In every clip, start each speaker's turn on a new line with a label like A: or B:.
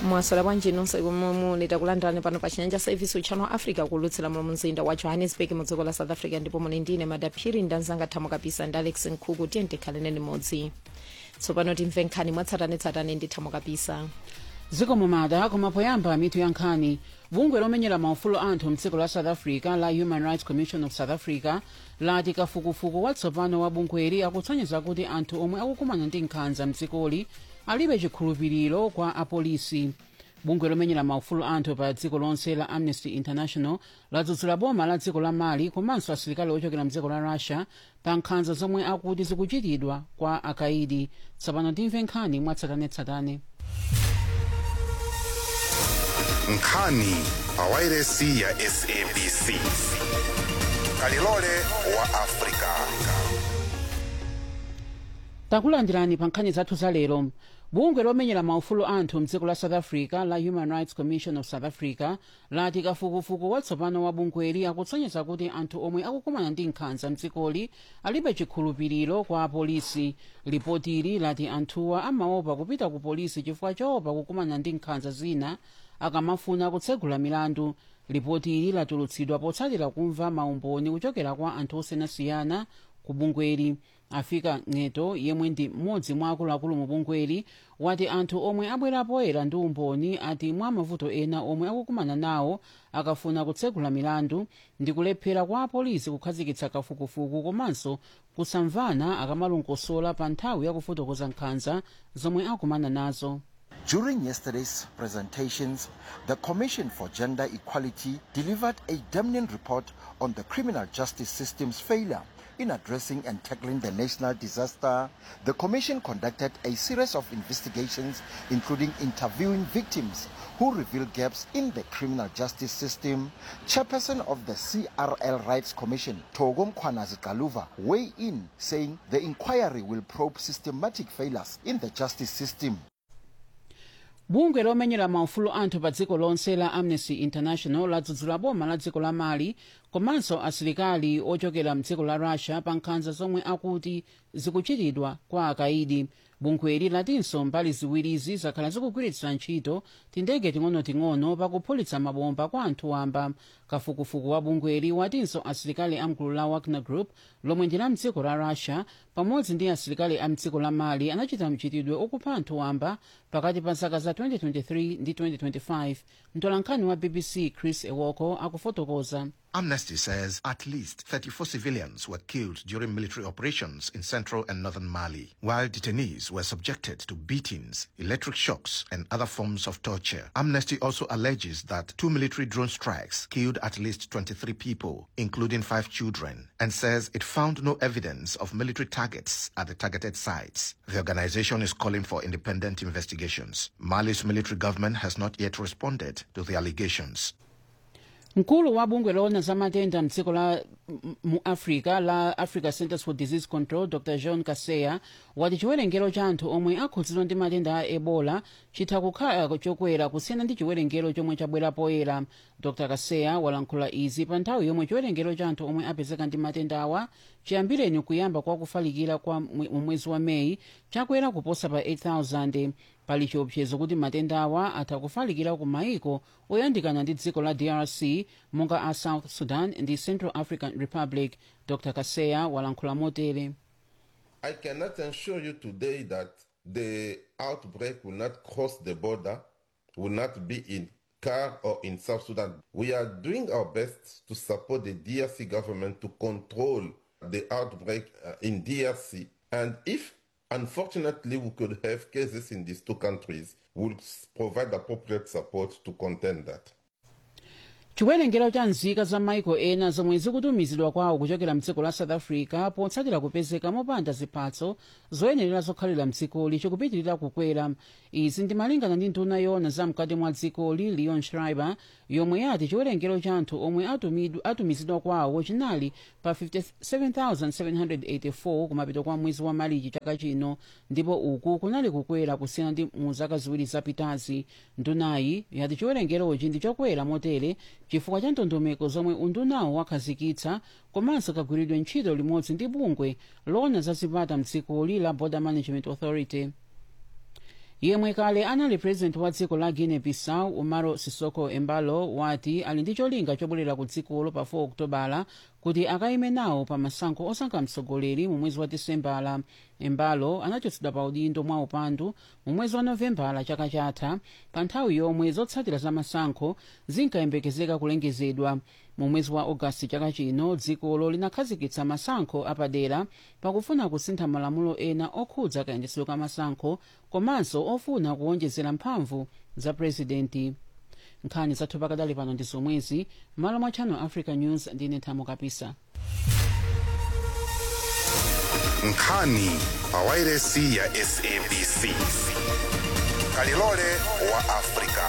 A: mwasala bwanji nonse kumuleta kulandani pano pa chinyanja service channel africa kulutsira mu mzinda wa johannesburg mu dziko la south africa ndipo muli ndine madaphiri ndanzanga thamo kapisa ndi alex nkhuku tiye tikhalene limodzi tsopano timve nkhani mwatsatanetsatane ndi thamo kapisa.
B: dziko mumada kumapoyamba mitu ya nkhani. bungwe lomenyera maufulu anthu mdziko la south africa la human rights commission of south africa lati kafukufuku watsopano wa bungweli akutsonyeza kuti anthu omwe akukumana ndi nkhanza mdzikoli alibe chikhulupiriro kwa apolisi. bungwe lomenyera maufulu anthu pa dziko lonse la amnesty international ladzudzula boma la dziko la mali komanso asilikali ochokera mdziko la russia pa nkhanza zomwe akuti zikuchitidwa kwa akaidi. tsopano timve nkhani mwatsatanetsatane.
C: nkhani pawairesi ya SABC kalilole wa Afrika.
B: takulandirani pa nkhani zathu za lero. bungwe lomenyera maufulu anthu mdziko la south africa la human rights commission of south africa lati kafukufuku watsopano wa bungweli akutsonyeza kuti anthu omwe akukumana ndi nkhanza mdzikoli alibe chikhulupiriro kwa apolisi. ripoti ili lati anthuwa amaopa kupita ku polisi chifukwa chaopa kukumana ndi nkhanza zina akamafuna kutsegula milandu. ripoti ili latulutsidwa potsatira kumva maumboni kuchokera kwa anthu osiyanasiyana ku bungweli. afika ng'eto yemwe ndi mmodzi mwa akuluakulu mu bungweli wati anthu omwe abwera poyera ndi umboni ati mwa mavuto ena omwe akukumana nawo akafuna kutsegula milandu ndi kulephera kwa apolisi kukhazikitsa kafukufuku komanso kusamvana akamalongosola pa nthawi yakufotokoza nkhanza zomwe akumana nazo.
D: During yesterday's presentations, the Commission for Gender Equality delivered a damning report on the criminal justice system's failure in addressing and tackling the national disaster. The Commission conducted a series of investigations, including interviewing victims who revealed gaps in the criminal justice system. Chairperson of the CRL Rights Commission, Togom Kwanazikaluva, weighed in, saying the inquiry will probe systematic failures in the justice system.
B: bungwe lomenyera maufulu anthu pa dziko lonse la amnesty international ladzudzula boma la dziko la mali komanso asilikali ochokera mdziko la russia pa nkhanza zomwe akuti zikuchitidwa kwa akaidi. bungweli latinso mbali ziwirizi zakhala zikugwiritsira ntchito tindege ting'onoting'ono pakuphulitsa mabomba kwa anthu wamba. kafukufuku wa bungweli watinso asilikali amgulu la wagner group lomwe ndi la mdziko la russia pamodzi ndi asilikali a mdziko la mali anachita mchitidwe okupha anthu wamba pakati pa zaka za 2023 ndi 2025. mtolankhani wa bbc chris ewoko akufotokoza.
E: Amnesty says at least 34 civilians were killed during military operations in central and northern Mali, while detainees were subjected to beatings, electric shocks, and other forms of torture. Amnesty also alleges that 2 military drone strikes killed at least 23 people, including 5 children, and says it found no evidence of military targets at the targeted sites. The organization is calling for independent investigations. Mali's military government has not yet responded to the allegations.
B: mkulu wa bungwe loona za matenda mdziko la mu africa la africa centers for disease control dr john kaseya wati chiwerengero cha anthu omwe akhudzidwa ndi matenda a ebola chitha kukhala chokwera kusiyana ndi chiwerengero chomwe chabwera poyera. dr kaseya walankhula izi pa nthawi yomwe chiwerengero cha anthu omwe apezeka ndi matenda awa chiyambireni kuyamba kwa kufalikira kwa mwezi wa meyi chakwera kuposa pa 8,000. pali chiopsezo kuti matenda awa atha kufalikira ku maiko oyandikana ndi dziko la drc monga a south sudan ndi central african republic. dr kaseya walankhula motere.
F: I cannot assure you today that the outbreak will not cross the border, will not be in CAR or in South Sudan. We are doing our best to support the DRC government to control the outbreak in DRC. And if unfortunately we could have cases in these two countries, we'll provide appropriate support to contend that.
B: chiwerengero cha nzika za maiko ena zomwe zikutumizidwa kwawo kuchokera mdziko la south africa potsatira kupezeka mopanda ziphatso zoyenerera zokhalira mdzikoli chikupitirira kukwera. izi ndi malingana ndi nduna yoona za mkati mwa dzikoli leon schreiber yomwe yati chiwerengero cha anthu omwe atumizidwa kwawo chinali pa 57,784 kumapeto kwa mwezi wa Marichi chaka chino, ndipo uku kunali kukwera kusiyana ndi mu zaka ziwiri zapitazi. ndunayi yati chiwerengerochi ndi chokwera motere chifukwa cha ndondomeko zomwe undunawo wakhazikitsa komanso kagwiridwe ntchito limodzi ndi bungwe loona za zipata mdzikoli la Border Management Authority. yemwe kale anali president wa dziko la Guinea Bissau Umaro Sissoco Embalo wati ali ndi cholinga chobwerera ku dzikolo pa 4 Okutobala kuti akayime nawo pa masankho osankha mtsogoleri mu mwezi wa Disembala. Embalo anachotsedwa pa udindo mwa upandu mu mwezi wa Novembala chaka chatha pa nthawi yomwe zotsatira za masankho zinkayembekezeka kulengezedwa. Mu mwezi wa Agosti chaka chino dzikolo linakhazikitsa masankho apadera pakufuna kusintha malamulo ena okhudza kayendetsedwe ka masankho komanso ofuna kuwonjezera mphamvu za presidenti. Nkhani zathu pakadali pano ndi zomwezi malo mwa Channel Africa News ndine Thamo Kapisa.
C: Nkhani pa wairesi ya SABC. Kalilole wa Afrika.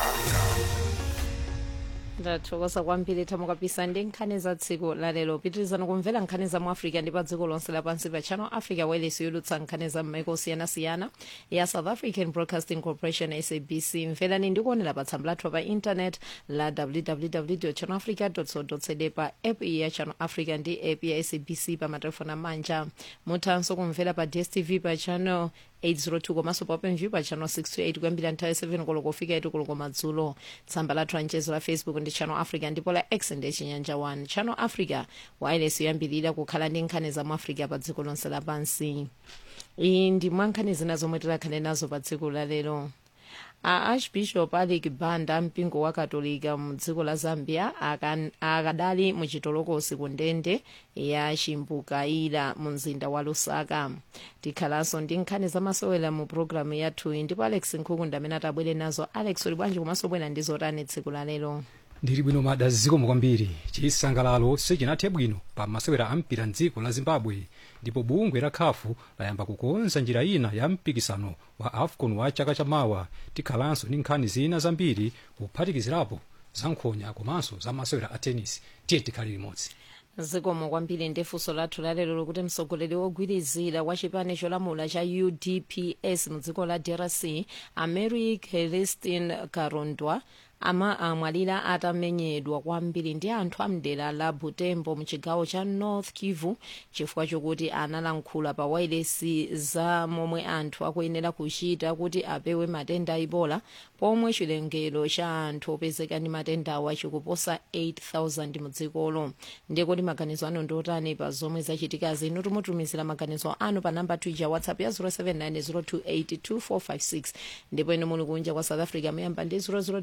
A: Ndathokoza kwambiri Thamo Kapisa ndi nkhani za tsiku la lero. Pitirizani kumvera nkhani za mu Africa ndi pa dziko lonse lapansi pa Channel Africa wireless yolutsa nkhani za m'maiko osiyanasiyana ya South African Broadcasting Corporation SABC. Mverani ndi kuonera pa tsamba lathu pa internet la www.channelafrica.co.za pa app ya Channel Africa ndi app ya SABC pa matelefoni amanja. Muthanso kumvera pa DSTV pa channel 802 komanso pa OpenView pa channel 628 kuyambira nthawi 7 koloko kufika 8 koloko madzulo. Tsamba lathu lanchezo la Facebook ndi Channel Africa ndipo la X ndi Chinyanja 1. Channel Africa wireless yoyambirira kukhala ndi nkhani za mu Africa pa dziko lonse lapansi. Iyi ndi mwankhani zina zomwe tikhale nazo pa dziko la lero. Archbishop Alik Banda mpingo wa Katolika mu dziko la Zambia akadali mu chitolokosi ku ndende ya Chimbukaira mu mzinda wa Lusaka. Tikhalanso ndi nkhani zamasewera mu programu yathu ndipo Alex Nkhuku ndamene atabwere nazo. Alex uli bwanji komanso bwera ndi zotani tsiku la lero?
G: Ndili bwino mada zikomo kwambiri. Chisangalalo sichinathe bwino pa masewera ampira mdziko la Zimbabwe ndipo bungwe la CAF layamba kukonza njira ina ya mpikisano wa AFCON wa chaka chamawa. Tikhalanso ndi nkhani zina zambiri kuphatikizirapo za nkhonya komanso za masewera a tennis. Tiye tikhale limodzi.
A: Zikomo kwambiri ndi funso lathu lalero lokuti mtsogoleri wogwirizira wa chipani cholamula cha UDPS mu dziko la DRC Americ Celestine Karondwa amwalira atamenyedwa kwambiri ndi anthu amdera la Butembo mu chigawo cha North Kivu chifukwa chokuti analankhula pa wailesi za momwe anthu akuyenera kuchita kuti apewe matenda a Ebola, pomwe chilengero cha anthu opezeka ndi matendawa chikuposa 8,000 mu dzikolo. Ndiye kuti maganizo anu ndiotani pa zomwe zachitikazi? Inu tumutumizira maganizo anu pa namba ya WhatsApp ya 0790282456 ndipo inu muli kunja kwa South Africa muyamba ndi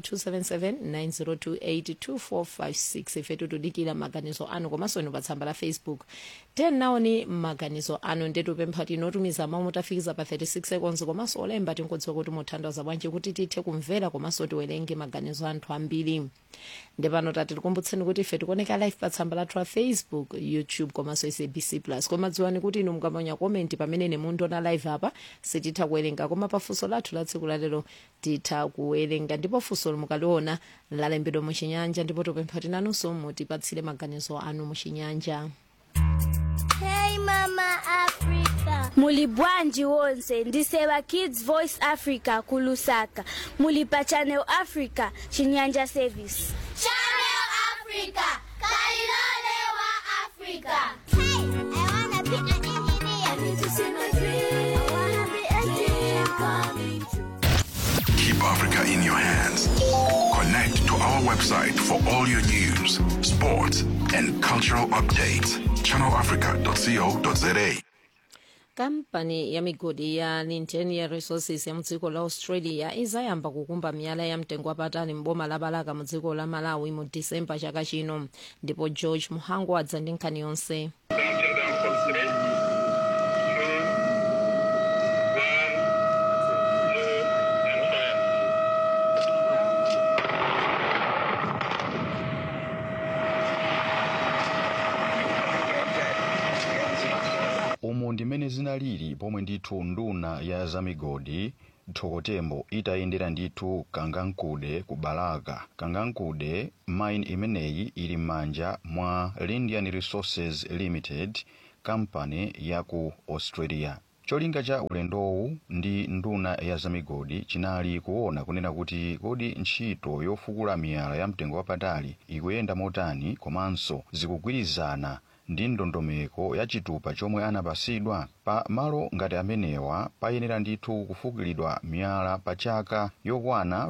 A: 0027790282456. Ife tudikira maganizo anu komanso inu pa tsamba la Facebook. Naoni maganizo anu ndetu pempha tinotumiza mawu mutafikiza pa 36 seconds komanso olemba tinkodziwa kuti muthandiza bwanji kuti tithe kumvera komanso tiwerenge maganizo anthu ambiri. Ndepano tati tikumbutseni kuti ife tikuoneka live pa tsamba lathu la Facebook, YouTube komanso SABC Plus. Koma dziwani kuti inu mukamanya comment pamene ne mundiona live apa sititha kuwerenga, koma pa funso lathu la tsiku lalero titha kuwerenga, ndipo funso mukaliona lalembedwa mu Chinyanja ndipo tupempha tinanunso mutipatsire maganizo anu mu Chinyanja.
H: Hey Mama Africa. Muli bwanji wonse ndiseba Kids Voice Africa kulusaka. Muli pa Channel Africa Chinyanja Service. Channel Africa Kalilole wa Africa. Hey, I wanna be an engineer. I need to see my dream. I wanna be a dream coming true.
C: Keep Africa in your hands. Connect to our website for all your news, sports, and cultural updates. channelafrica.co.za.
A: Kampani ya migodi ya Lindian Resources ya mdziko la Australia izayamba kukumba miyala ya mtengo wapatali mboma la Balaka mu dziko la Malawi mu December chaka chino, ndipo George Muhangu adza ndi nkhani yonse.
I: Ndimene zinalili pomwe ndithu nduna ya zamigodi Thokotembo itayendera ndithu Kangankude ku Balaka. Kangankude mine imeneyi ili manja mwa Lindian Resources Limited, company ya ku Australia. Cholinga cha ulendowu ndi nduna ya zamigodi chinali kuona kunena kuti kodi ntchito yofukula miyala ya mtengo wapatali ikuyenda motani komanso zikugwirizana ndi ndondomeko ya chitupa chomwe anapasidwa. Pa malo ngati amenewa payenera ndithu kufukulidwa miyala pa chaka yokwana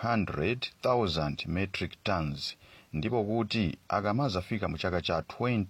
I: 500,000 metric tons, ndipo kuti akamazafika mu chaka cha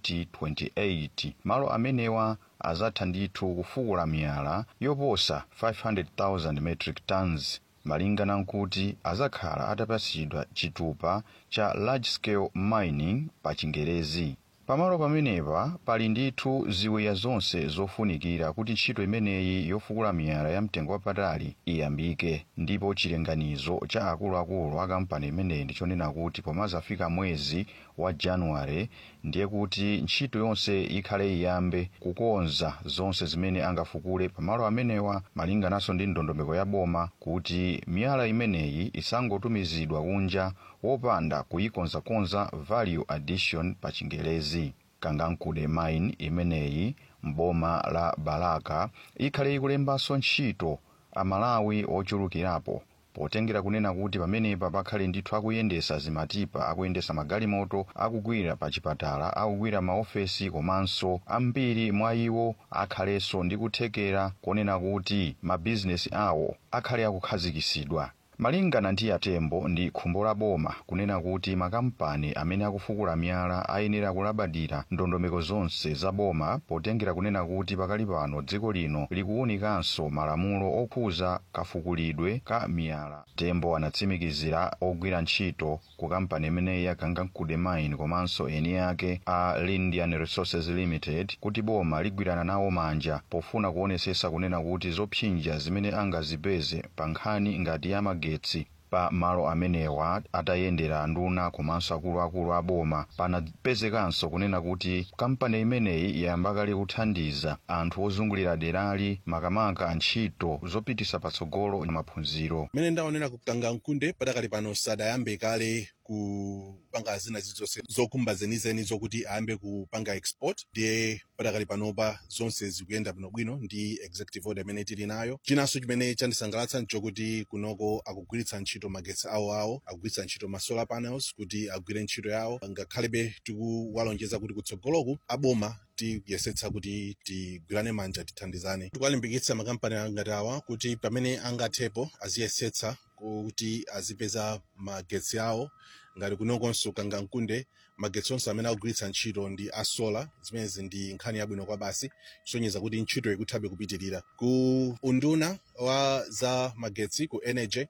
I: 2028 malo amenewa azatha ndithu kufukula miyala yoposa 500,000 metric tons, malingana nkuti azakhala atapasidwa chitupa cha large scale mining pa Chingerezi. Pamalo pamenepa pali ndithu ziwiya zonse zofunikira kuti ntchito imeneyi yofukula miyala ya mtengo wapatali iyambike, ndipo chilenganizo cha akuluakulu a kampani imeneyi ndichonena kuti pomazafika mwezi wa Januwale ndiye kuti ntchito yonse ikhale iyambe kukonza zonse zimene angafukule pamalo amenewa, malingananso ndi ndondomeko ya boma kuti miyala imeneyi isangotumizidwa kunja wopanda kuyikonzakonza value addition pa Chingerezi. Kangankude mine imeneyi mboma la Balaka ikhale ikulembanso ntchito amalawi ochulukirapo, potengera kunena kuti pamenepa pakhale ndithu akuyendesa zimatipa, akuyendesa magalimoto, akugwira pa chipatala, akugwira maofesi, komanso ambiri mwa iwo akhalenso ndi kuthekera konena kuti mabizinesi awo akhale akukhazikisidwa. Malingana ndi Atembo ndi khumbo la boma kunena kuti makampani amene akufukula miyala ayenera kulabadira ndondomeko zonse za boma, potengera kunena kuti pakali pano dziko lino likuwunikanso malamulo okhuza kafukulidwe ka miyala. Tembo anatsimikizira ogwira ntchito ku kampani imeneyi ya Kangankude Mine komanso eni yake a Lindian Resources Limited kuti boma ligwirana nawo manja pofuna kuonesesa kunena kuti zopsinja zimene angazipeze pa nkhani ngati ya magetsi pa malo amenewa atayendera nduna komanso akuluakulu a boma. Panapezekanso kunena kuti kampani imeneyi yayambakale kuthandiza anthu ozungulira derali makamaka ntchito zopitisa patsogolo maphunziro.
J: Mene ndaonera ku Kangankunde padakali pano sadayambe kale kupanga zina zonse zokumba zenizeni zokuti ayambe kupanga export, ndiye padakali panopa zonse zikuyenda bwinobwino ndi executive order imene tili nayo. Chinanso chimene chandisangalatsa nchokuti kunoko akugwiritsa ntchito magetsi awo, akugwiritsa ntchito ma solar panels kuti agwire ntchito yawo. Ngakhalebe tikuwalonjeza kuti kutsogoloku aboma tiyesetsa kuti tigwirane manja tithandizane. Tikuwalimbikitsa makampani ngati awa kuti pamene angathepo aziyesetsa kuti azipeza magetsi awo, ngati kunokonso Kangankunde magetsi onse amene akugwiritsa ntchito ndi asola, zimenezi ndi nkhani yabwino kwa basi, kusonyeza kuti ntchito ikuthabe kupitirira. Ku unduna wa za magetsi ku energy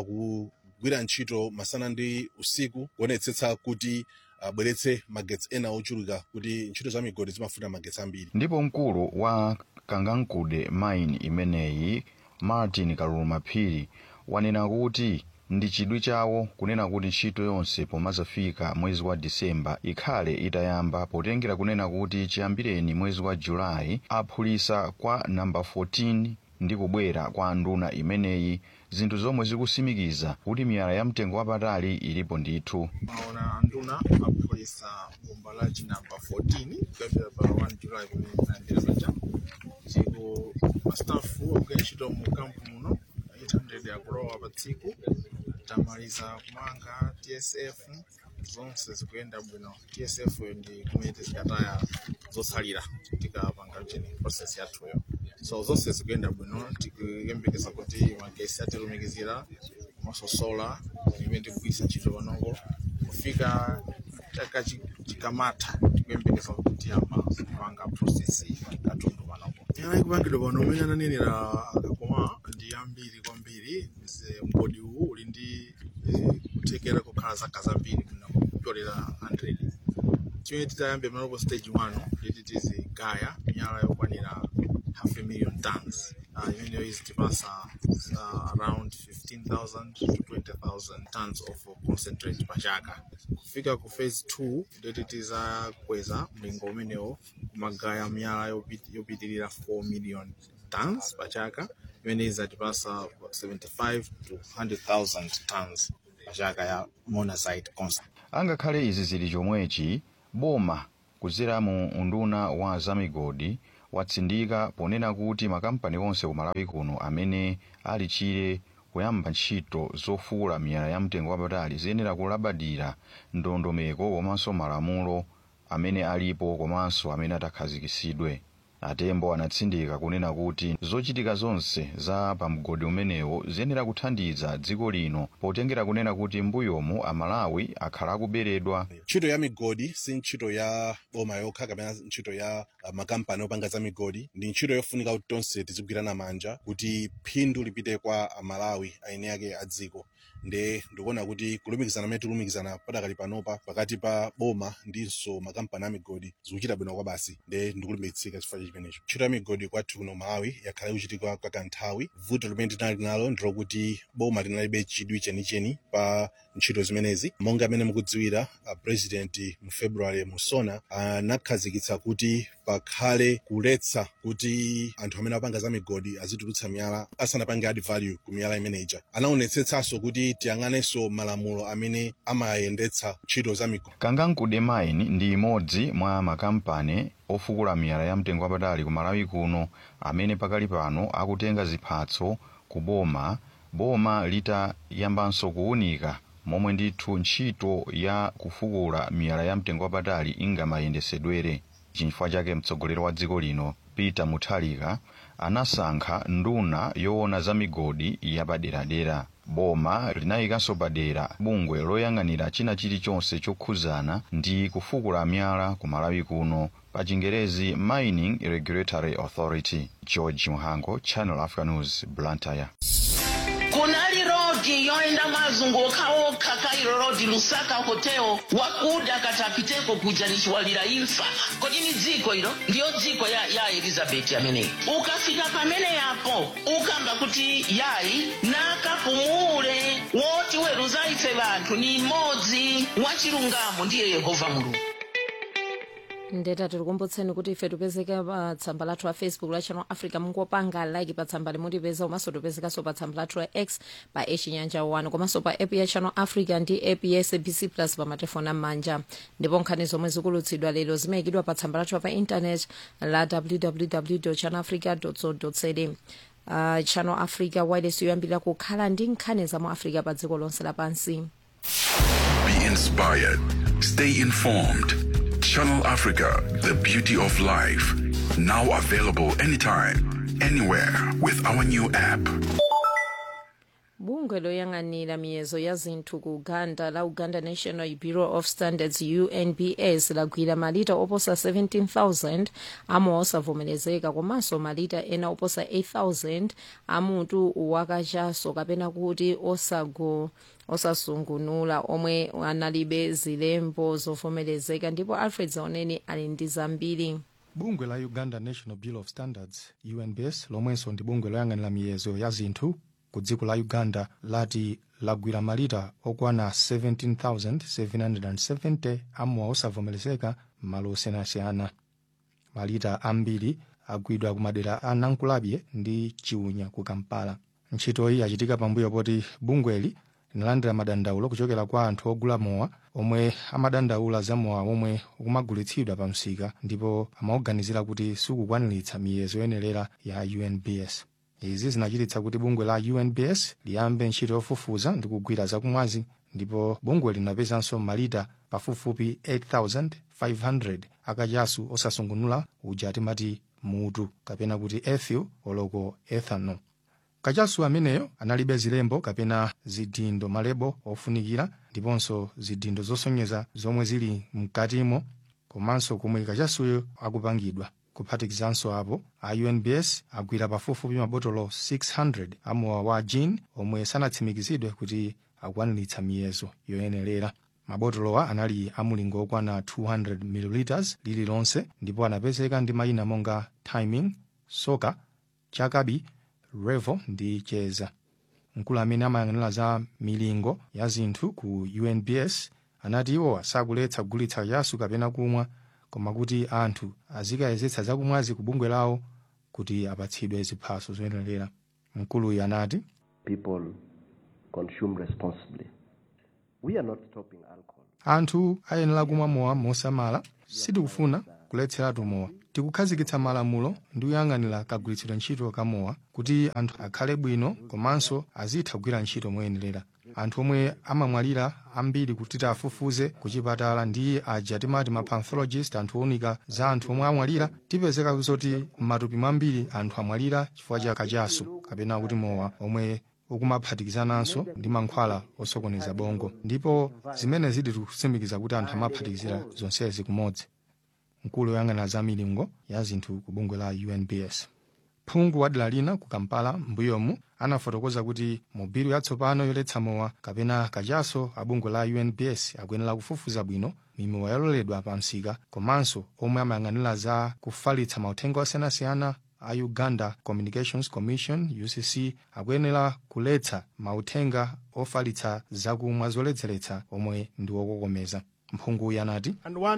J: akugwira ntchito masana ndi usiku kuonetsetsa kuti abweretse magetsi ena ochuluka kuti ntchito za migodi zimafuna magetsi ambiri.
I: Ndipo mkulu wa Kangankude Mine imeneyi Martin Kaluma Phiri wanena kuti ndi chidwi chawo kunena kuti ntchito yonse pomazafika mwezi wa Disemba ikhale itayamba, potengera kunena kuti chiyambireni mwezi wa Julayi aphulisa kwa namba 14 ndi kubwera kwa nduna imeneyi, zinthu zomwe zikusimikiza kuti miyala ya mtengo wapatali ilipo ndithu.
K: Maona nduna aphulisa bomba la namba 14 kuyambira pa 1 July kunandira pacha chiko mastafu okuyachita mu kampu muno 800 akulowa pa tsiku, tamaliza kumanga TSF zonse zikuyenda bwino. TSF ndi kumene zikataya zosalira tikapanga chini process yathuyo, so zonse zikuyenda bwino. Tikuyembekeza kuti magesi atilumikizira maso solar imene tikugwisa ntchito panongo kufika chaka chikamatha, tikuyembekeza kuti amapanga process katundu panongo. Yana ikupangidwa pano umene ananenera akakoma ndi ambiri kwambiri. Mgodi uwu uli ndi kuthekera kukhala zaka zambiri kunakutolera 100. Chimene titayambe malopo stage 1 liti tizigaya miyala yokwanira 500,000 tons. Imeneyo izitipasa around 15,000 to 20,000 tons of concentrate pa chaka. Kufika ku phase 2 liti tizakweza mlingo umenewo kumagaya miyala yopitirira 4 million tons pa chaka, imene izatipasa 75 to 100,000 tons pa chaka ya monazite concentrate.
I: Angakhale izi zili chomwechi, boma kudzera mu unduna wa zamigodi watsindika ponena kuti makampani onse kumalawi kuno amene ali chire kuyamba ntchito zofukula miyala ya mtengo wapatali ziyenera kulabadira ndondomeko komanso malamulo amene alipo komanso amene atakhazikitsidwe. Atembo anatsindika kunena kuti zochitika zonse za pamgodi umenewo ziyenera kuthandiza dziko lino potengera kunena kuti mbuyomu Amalawi akhala akuberedwa.
J: Ntchito ya migodi si ntchito ya boma yokha kapena ntchito ya makampani opanga za migodi, ndi ntchito yofunika kuti tonse tizigwirana manja kuti phindu lipite kwa Amalawi aine ake a dziko. Ndikuona kuti kulumikizana mmene tilumikizana padakali panopa pakati pa boma ndinso makampani a migodi zikuchita bwino kwa basi. Ndikulimbikitsika chifukwa chimenecho. Ntchito ya migodi kwathu kuno Malawi yakhala ikuchitika kwa kanthawi. Vuto limene tinali nalo ndilokuti boma linalibe chidwi chenicheni pa ntchito zimenezi. Monga amene mukudziwira, President mu February Musona anakhazikitsa kuti pakhale kuletsa kuti anthu amene apanga za migodi azitulutsa miyala asanapange add value ku miyala imeneja. Anaonetsetsanso kuti tiyang'anenso malamulo amene amayendetsa ntchito za migodi.
I: Kangankude Mine ndi imodzi mwa makampani ofukula miyala ya mtengo wapatali ku Malawi kuno amene pakali pano akutenga ziphatso ku boma litayambanso kuwunika momwe ndithu ntchito ya kufukula miyala ya mtengo wapatali ingamayendesedwere. Chifukwa chake mtsogoleri wa dziko lino Peter Mutharika anasankha nduna yoona za migodi yapaderadera. Boma linayikanso padera bungwe loyang'anira china chilichonse chokhuzana ndi kufukula miyala ku Malawi kuno, pa Chingerezi Mining Regulatory Authority. George Muhango, Channel Africa News, Blantyre.
L: Kunali rodi yoenda mazunguka okha Cairo Road Lusaka Hotel wakuda katapiteko kujanishwalira imfa. Kodi ni dziko hilo? Ndiyo dziko ya Elizabeth ameneyi. Ukafika pamene yapo ukamba kuti yayi nakapumule woti weruza ife bantu ni modzi wachilungamo ndiye Yehova Mulungu.
A: Ndeta tikukumbutseni kuti ife tupezeka pa tsamba lathu la Facebook la Channel Africa. Mungopanga like pa tsamba limutipeza, komanso tupezeka pa tsamba lathu la X pa Chinyanja 1, komanso pa app ya Channel Africa ndi app ya SABC Plus pa matelefoni amanja. Ndipo nkhani zomwe zikulutsidwa lero zimayikidwa pa tsamba lathu pa internet la www.channelafrica.co.za. Channel Africa wireless yoyambirira kukhala ndi nkhani za mu Africa pa dziko lonse lapansi.
C: Be inspired. Stay informed. Channel Africa, the beauty of life. Now available anytime, anywhere with our new app.
A: Bungwe loyang'anira miyezo ya zinthu ku Uganda la Uganda National Bureau of Standards UNBS lagwira malita oposa 17,000 amwe osavomerezeka, komanso malita ena oposa 8,000 amutu wakachaso kapena kuti osasungunula omwe analibe zilembo zovomerezeka. Ndipo Alfred Zaoneni ali ndi zambiri.
M: Bungwe la Uganda National Bureau of Standards UNBS lomwenso ndi bungwe loyang'anira miyezo ya zinthu ku dziko la Uganda lati lagwira malita okwana 17,770 amwe osavomerezeka malo osiyanasiyana. Malita ambiri agwidwa ku madera a Nankulabye ndi Chiunya ku Kampala. Ntchito iyi yachitika pambuyo poti bungweli linalandira madandaulo kuchokera kwa anthu ogula mowa omwe amadandaula za mowa omwe ukumagulitsidwa pa msika, ndipo amaoganizira kuti sukukwaniritsa miyezo yoyenera ya UNBS. Izi zinachititsa kuti bungwe la UNBS liyambe ntchito yofufuza ndi kugwira zakumwazi, ndipo bungwe linapezanso malita pafupifupi 8,500 akachasu osasungunula uja timati mutu kapena kuti ethyl oloko ethanol. Kachasu ameneyo analibe zilembo kapena zidindo malebo ofunikira, ndiponso zidindo zosonyeza zomwe zili mkatimo, komanso komwe kachasuyo akupangidwa. Kuphatikizanso apo, a UNBS agwira pafupifupi mabotolo 600 amowa wa gin omwe sanatsimikizidwe kuti akwaniritsa miyezo yoyenerera. Mabotolowa anali amulingo okwana 200 ml lililonse, ndipo anapezeka ndi mayina monga Timing, Soka, Chakabi, Revo ndi Cheza. Mkulu amene amayang'anira za milingo ya zinthu ku UNBS anati iwo sakuletsa kugulitsa kachasu kapena kumwa, koma kuti anthu azikayezetsa zakumwazi ku bungwe lawo kuti apatsidwe ziphaso zoyenerera. Mkuluyu anati,
N: People consume responsibly. We are not stopping alcohol.
M: Anthu ayenera kumwa mowa mosamala, sitikufuna kuletseratu mowa. Tikukhazikitsa malamulo ndi kuyang'anira kagwiritsidwe ntchito ka mowa kuti anthu akhale bwino komanso azitha kugwira ntchito moyenerera. anthu omwe amamwalira ambiri kuti afufuze kuchipatala ndi aja timati mapathologist, anthu onika za anthu omwe amwalira, tipezeka kuti m'matupi mwambiri anthu amwalira chifukwa cha kachasu kapena kuti mowa omwe ukumaphatikizananso ndi mankhwala osokoneza bongo, ndipo zimene zidi tikutsimikiza kuti anthu amaphatikizira zonsezi kumodzi. Mkulu woyang'anira za milungo ya zinthu ku bungwe la UNBS phungu wa dera lina ku Kampala mbuyomu anafotokoza kuti mu bilu yatsopano yoletsa mowa kapena kachaso a bungwe la UNBS akuyenera kufufuza bwino mimowa yaloledwa pa msika, komanso omwe amayang'anira za kufalitsa mauthenga osiyanasiyana a Uganda Communications Commission UCC akuyenera kuletsa mauthenga ofalitsa zakumwa zoledzeretsa omwe ndi wokokomeza. Mphungu yanati,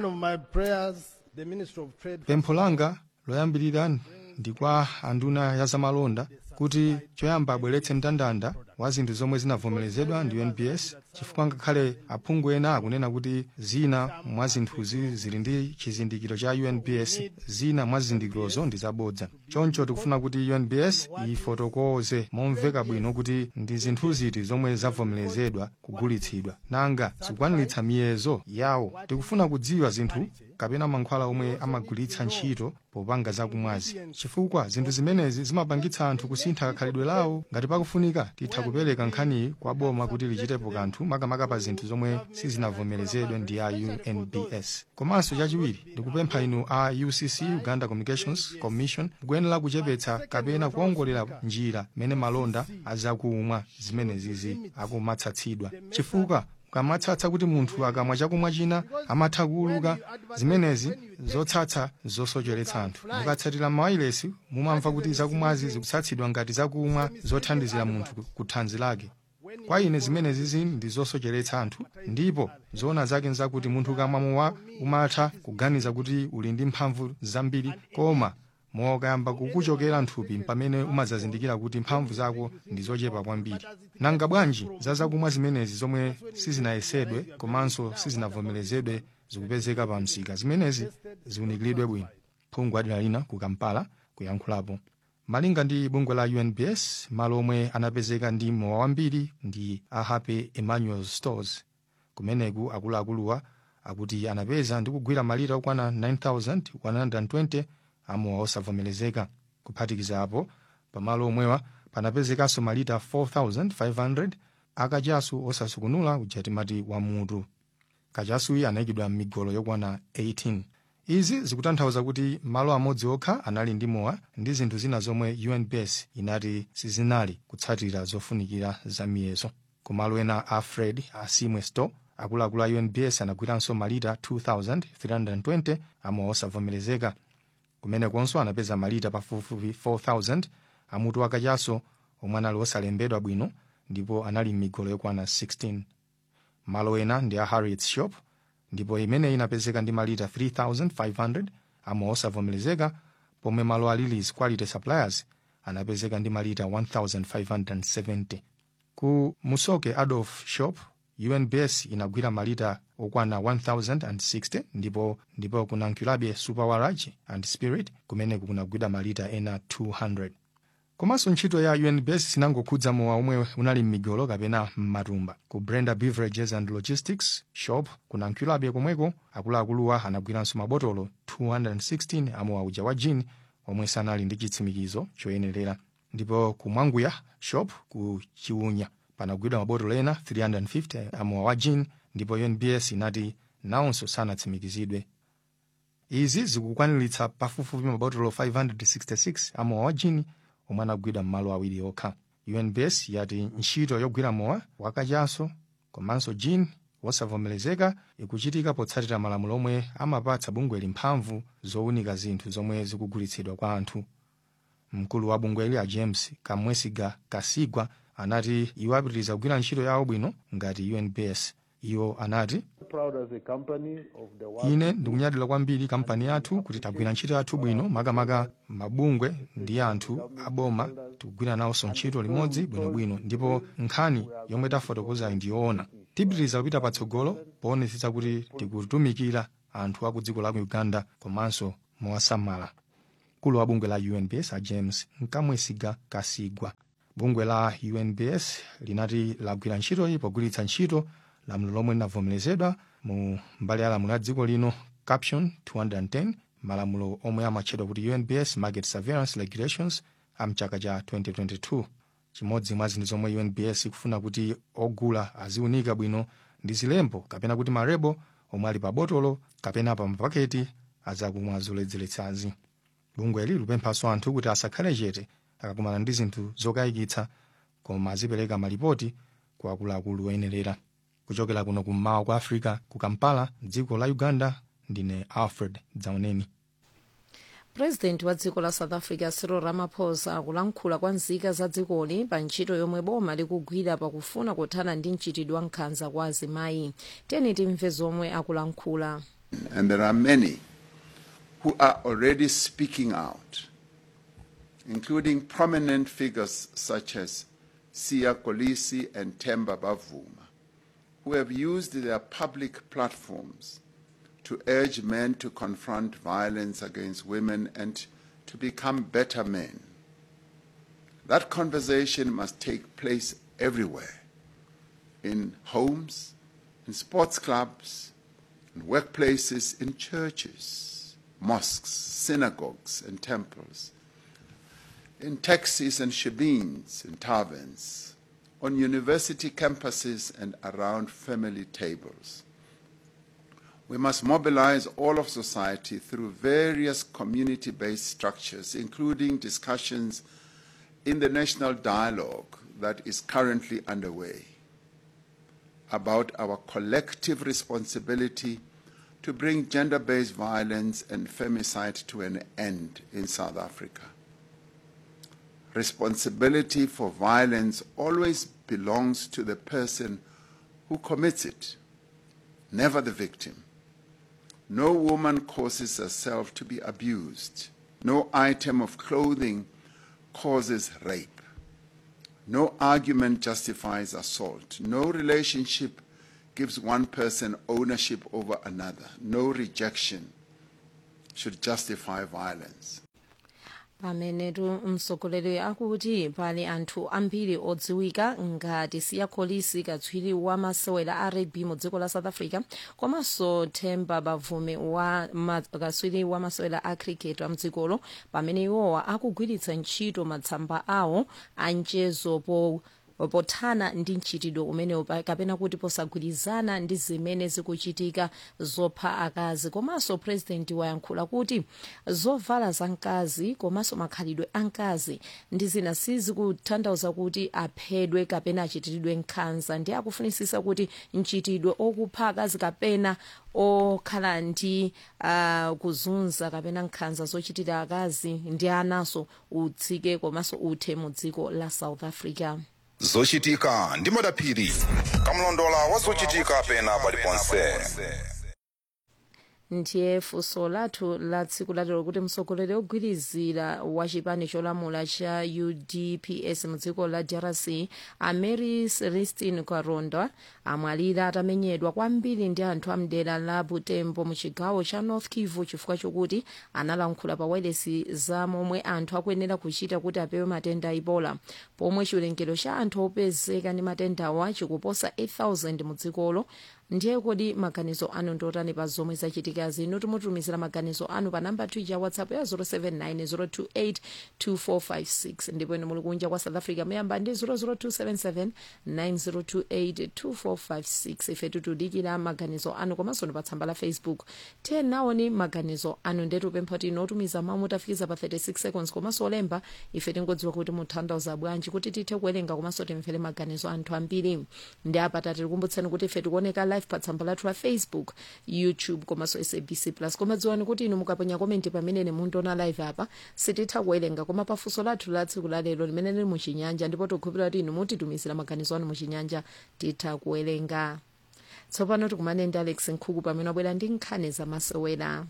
M: pempho langa loyambirira ndi kwa anduna ya zamalonda kuti choyamba abweretse mndandanda wa zinthu zomwe zinavomerezedwa ndi UNBS, chifukwa ngakhale aphungu ena akunena kuti zina mwa zinthuzi zili ndi chizindikiro cha UNBS, zina mwa zizindikirozo ndi zabodza. Choncho tikufuna kuti UNBS ifotokoze momveka bwino kuti ndi zinthu ziti zomwe zavomerezedwa kugulitsidwa, nanga zikukwaniritsa miyezo yawo. Tikufuna kudziwa zinthu kapena mankhwala omwe amagulitsa ntchito popanga zakumwazi, chifukwa zinthu zimenezi zimapangitsa anthu kusintha khalidwe lawo. Ngati pakufunika titha kupereka nkhani kwa boma kuti lichitepo kanthu makamaka pa zinthu zomwe sizinavomerezedwe ndi a UNBS. Komanso chachiwiri ndikupempha inu a UCC Uganda Communications Commission kuyenera kuchepetsa kapena kuongolera njira mene malonda azakumwa zimenezizi akumatsatsidwa, chifukwa ukamatsatsa kuti munthu akamwa chakumwa china amatha kuuluka, zimenezi zotsatsa zosocheretsa anthu. Mukatsatira mawayilesi mumamva kuti zakumwazi zikutsatsidwa ngati zakumwa zothandizira munthu kuthanzi lake. Kwa ine zimenezi ndi zosocheretsa anthu, ndipo zoona zake nzakuti munthu ukamwa mowa umatha kuganiza kuti uli ndi mphamvu zambiri, koma mowa ukayamba kukuchokera nthupi pamene umazazindikira kuti mphamvu zako ndi zochepa kwambiri. Nanga bwanji zakumwa zimenezi zomwe sizinayesedwe komanso sizinavomerezedwe zikupezeka pa msika, zimenezi ziwunikiridwe bwino. Phungu wa dera lina ku Kampala kuyankhulapo. Malinga ndi bungwe la UNBS, malo omwe anapezeka ndi mowa wambiri ndi a Happy Emmanuel Stores. Kumeneku akuluakuluwa akuti anapeza ndi kugwira malita okwana 9,120 amowa osavomerezeka. Kuphatikiza apo, pamalo omwewa panapezekanso malita 4,500 akachasu osasukunula uja timati wamutu. Kachasuyi anayikidwa m'migolo yokwana 18. Izi zikutanthauza kuti malo amodzi okha anali ndi mowa ndi zinthu zina zomwe UNBS inati sizinali kutsatira zofunikira za miyezo. Kumalo ena a Fred Asimwe Store, akuluakulu a UNBS anagwiranso malita 2,320 amowa osavomerezeka. Kumenekonso anapeza malita pafupifupi 4,000 amutu akachaso omwe anali osalembedwa bwino ndipo anali m'migolo yokwana 16. Malo ena ndi a Harriet's Shop, ndipo imene inapezeka ndi malita 3,500 amowa osavomerezeka, pomwe malo a Lily's Quality Suppliers anapezeka ndi malita 1,570. Ku Musoke Adolf Shop, UNBS inagwira malita okwana 1,060, ndipo kuna Nkulabe Super Warage and Spirit kumeneku kunagwira malita ena 200. Komanso ntchito ya UNBS sinangokhudza mowa omwe unali m'migolo kapena m'matumba. Ku Brenda Beverages and Logistics Shop kuna Nkulabe komweko akuluakuluwa anagwiranso mabotolo 216 amowa uja wa gin omwe sanali ndi chitsimikizo choyenerera. Ndipo ku Mwanguya Shop ku Chiunya panagwidwa mabotolo ena 350 amowa wa gin, ndipo UNBS inati nawonso sanatsimikizidwe. Izi zikukwaniritsa pafupifupi mabotolo 566 amowa wa gin omwe anagwidwa m'malo awiri okha. UNBS yati ntchito yogwira mowa wakachaso komanso gin wosavomerezeka ikuchitika potsatira malamulo omwe amapatsa bungweli mphamvu zowunika zinthu zomwe zikugulitsidwa kwa anthu. Mkulu wa bungweli a James Kamwesiga Kasigwa anati iwo apitiriza kugwira ntchito yawo bwino ngati UNBS. Iwo anati, ine ndikunyadira kwambiri kampani yathu kuti tagwira ntchito yathu bwino, makamaka mabungwe ndi anthu aboma tikugwira nawonso ntchito limodzi bwinobwino, ndipo nkhani yomwe tafotokoza ndi yoona. Tipitiriza kupita patsogolo poonetsetsa kuti tikutumikira anthu a ku dziko la Uganda komanso mowasamala. Mkulu wa bungwe la UNBS a James Kamwesiga Kasigwa. bungwe la UNBS linati lagwira ntchitoyi pogwiritsa ntchito lamulo lomwe linavomerezedwa mu mbali ya lamulo ya dziko lino caption 210 malamulo omwe amatchedwa kuti UNBS Market Surveillance Regulations amchaka cha 2022. Chimodzi mwa zinthu zomwe UNBS ikufuna kuti ogula aziunika bwino ndi zilembo kapena kuti marebo omwe ali pa botolo kapena pa mpaketi azakumwa zoledzeretsazi. Bungweli lupemphanso anthu kuti asakhale chete akakumana ndi zinthu zokayikitsa koma azipereka malipoti kwa akuluakulu oyenerera. Kuchokera kuno kummawa kwa Africa ku Kampala, dziko la Uganda, ndine Alfred Dzauneni.
A: President wa dziko la South Africa Cyril Ramaphosa akulankhula kwa nzika za dzikoli pa ntchito yomwe boma likugwira pakufuna kuthana ndi mchitidwe wa nkhanza kwa azimayi. Tiyeni timve zomwe akulankhula.
O: And there are many who are already speaking out, including prominent figures such as Siya Kolisi and Themba Bavuma, who have used their public platforms to urge men to confront violence against women and to become better men. That conversation must take place everywhere, in homes, in sports clubs, in workplaces, in churches, mosques, synagogues and temples, in taxis and shebeens, in taverns, on university campuses and around family tables. We must mobilize all of society through various community-based structures, including discussions in the national dialogue that is currently underway about our collective responsibility to bring gender-based violence and femicide to an end in South Africa. Responsibility for violence always belongs to the person who commits it, never the victim. No woman causes herself to be abused. No item of clothing causes rape. No argument justifies assault. No relationship gives one person ownership over another. No rejection should justify violence.
A: Pamenetu msogoleri akuti pali anthu ambiri odziwika ngati Siya Kolisi katswiri wa masewera a rugby mu dziko la South Africa komanso Themba Bavuma katswiri wa masewera a cricket mu dzikolo pamene iwowa akugwiritsa ntchito matsamba awo anchezo pothana ndi mchitidwe umenewo kapena kuti posagwirizana ndi zimene zikuchitika zopha akazi. Komanso president wayankhula kuti zovala za mkazi komanso makhalidwe a mkazi ndi zina sizikutanthauza kuti aphedwe kapena achitiridwe nkhanza, ndi akufunisisa kuti mchitidwe okupha akazi kapena okhala ndi kuzunza kapena nkhanza zochitira akazi ndi anaso utsike komanso uthe mu dziko la South Africa.
P: Zochitika ndi Madaphiri kamlondola wa zochitika pena paliponse.
A: Ndiye funso lathu la tsiku latero kuti mtsogoleri ogwirizira wa chipani cholamula cha UDPS mu dziko la DRC Amary Celestine Karonda amwalira atamenyedwa kwambiri ndi anthu amdera la Butembo mu chigawo cha North Kivu chifukwa chokuti analankhula pa wailesi za momwe anthu akuyenera kuchita kuti apewe matenda a Ebola, pomwe chiwerengero cha anthu opezeka ndi matendawa chikuposa 8,000 mu dzikolo. Ndiye kodi maganizo anu ndotani pa zomwe zachitika zino? Tumutumizira maganizo anu pa namba 2 ya WhatsApp ya 0790282456 ndipo inu muli kunja kwa South Africa muyamba ndi 0027790282456. ife tutudikira maganizo anu komanso pa tsamba la Facebook. Naoni maganizo anu ndetu pempha kuti inotumiza mawu mutafikiza pa 36 seconds komanso olemba ife tingodziwa kuti mutanthauza bwanji kuti tithe kuwerenga komanso timvere maganizo anthu ambiri. Ndi apa tatikumbutseni kuti ife tikuoneka live pa tsamba lathu la Facebook, YouTube komanso SABC Plus. Koma dziwani kuti inu mukaponya komenti pamene mundiona live apa sititha kuwerenga, koma pafunso lathu la tsiku la lero limene lili muchinyanja ndipo tikukhulupirira kuti inu mutitumizira maganizo anu muchinyanja titha kuwerenga. Tsopano tikumane ndi Alex Nkhuku pamene wabwera ndi nkhani za masewera.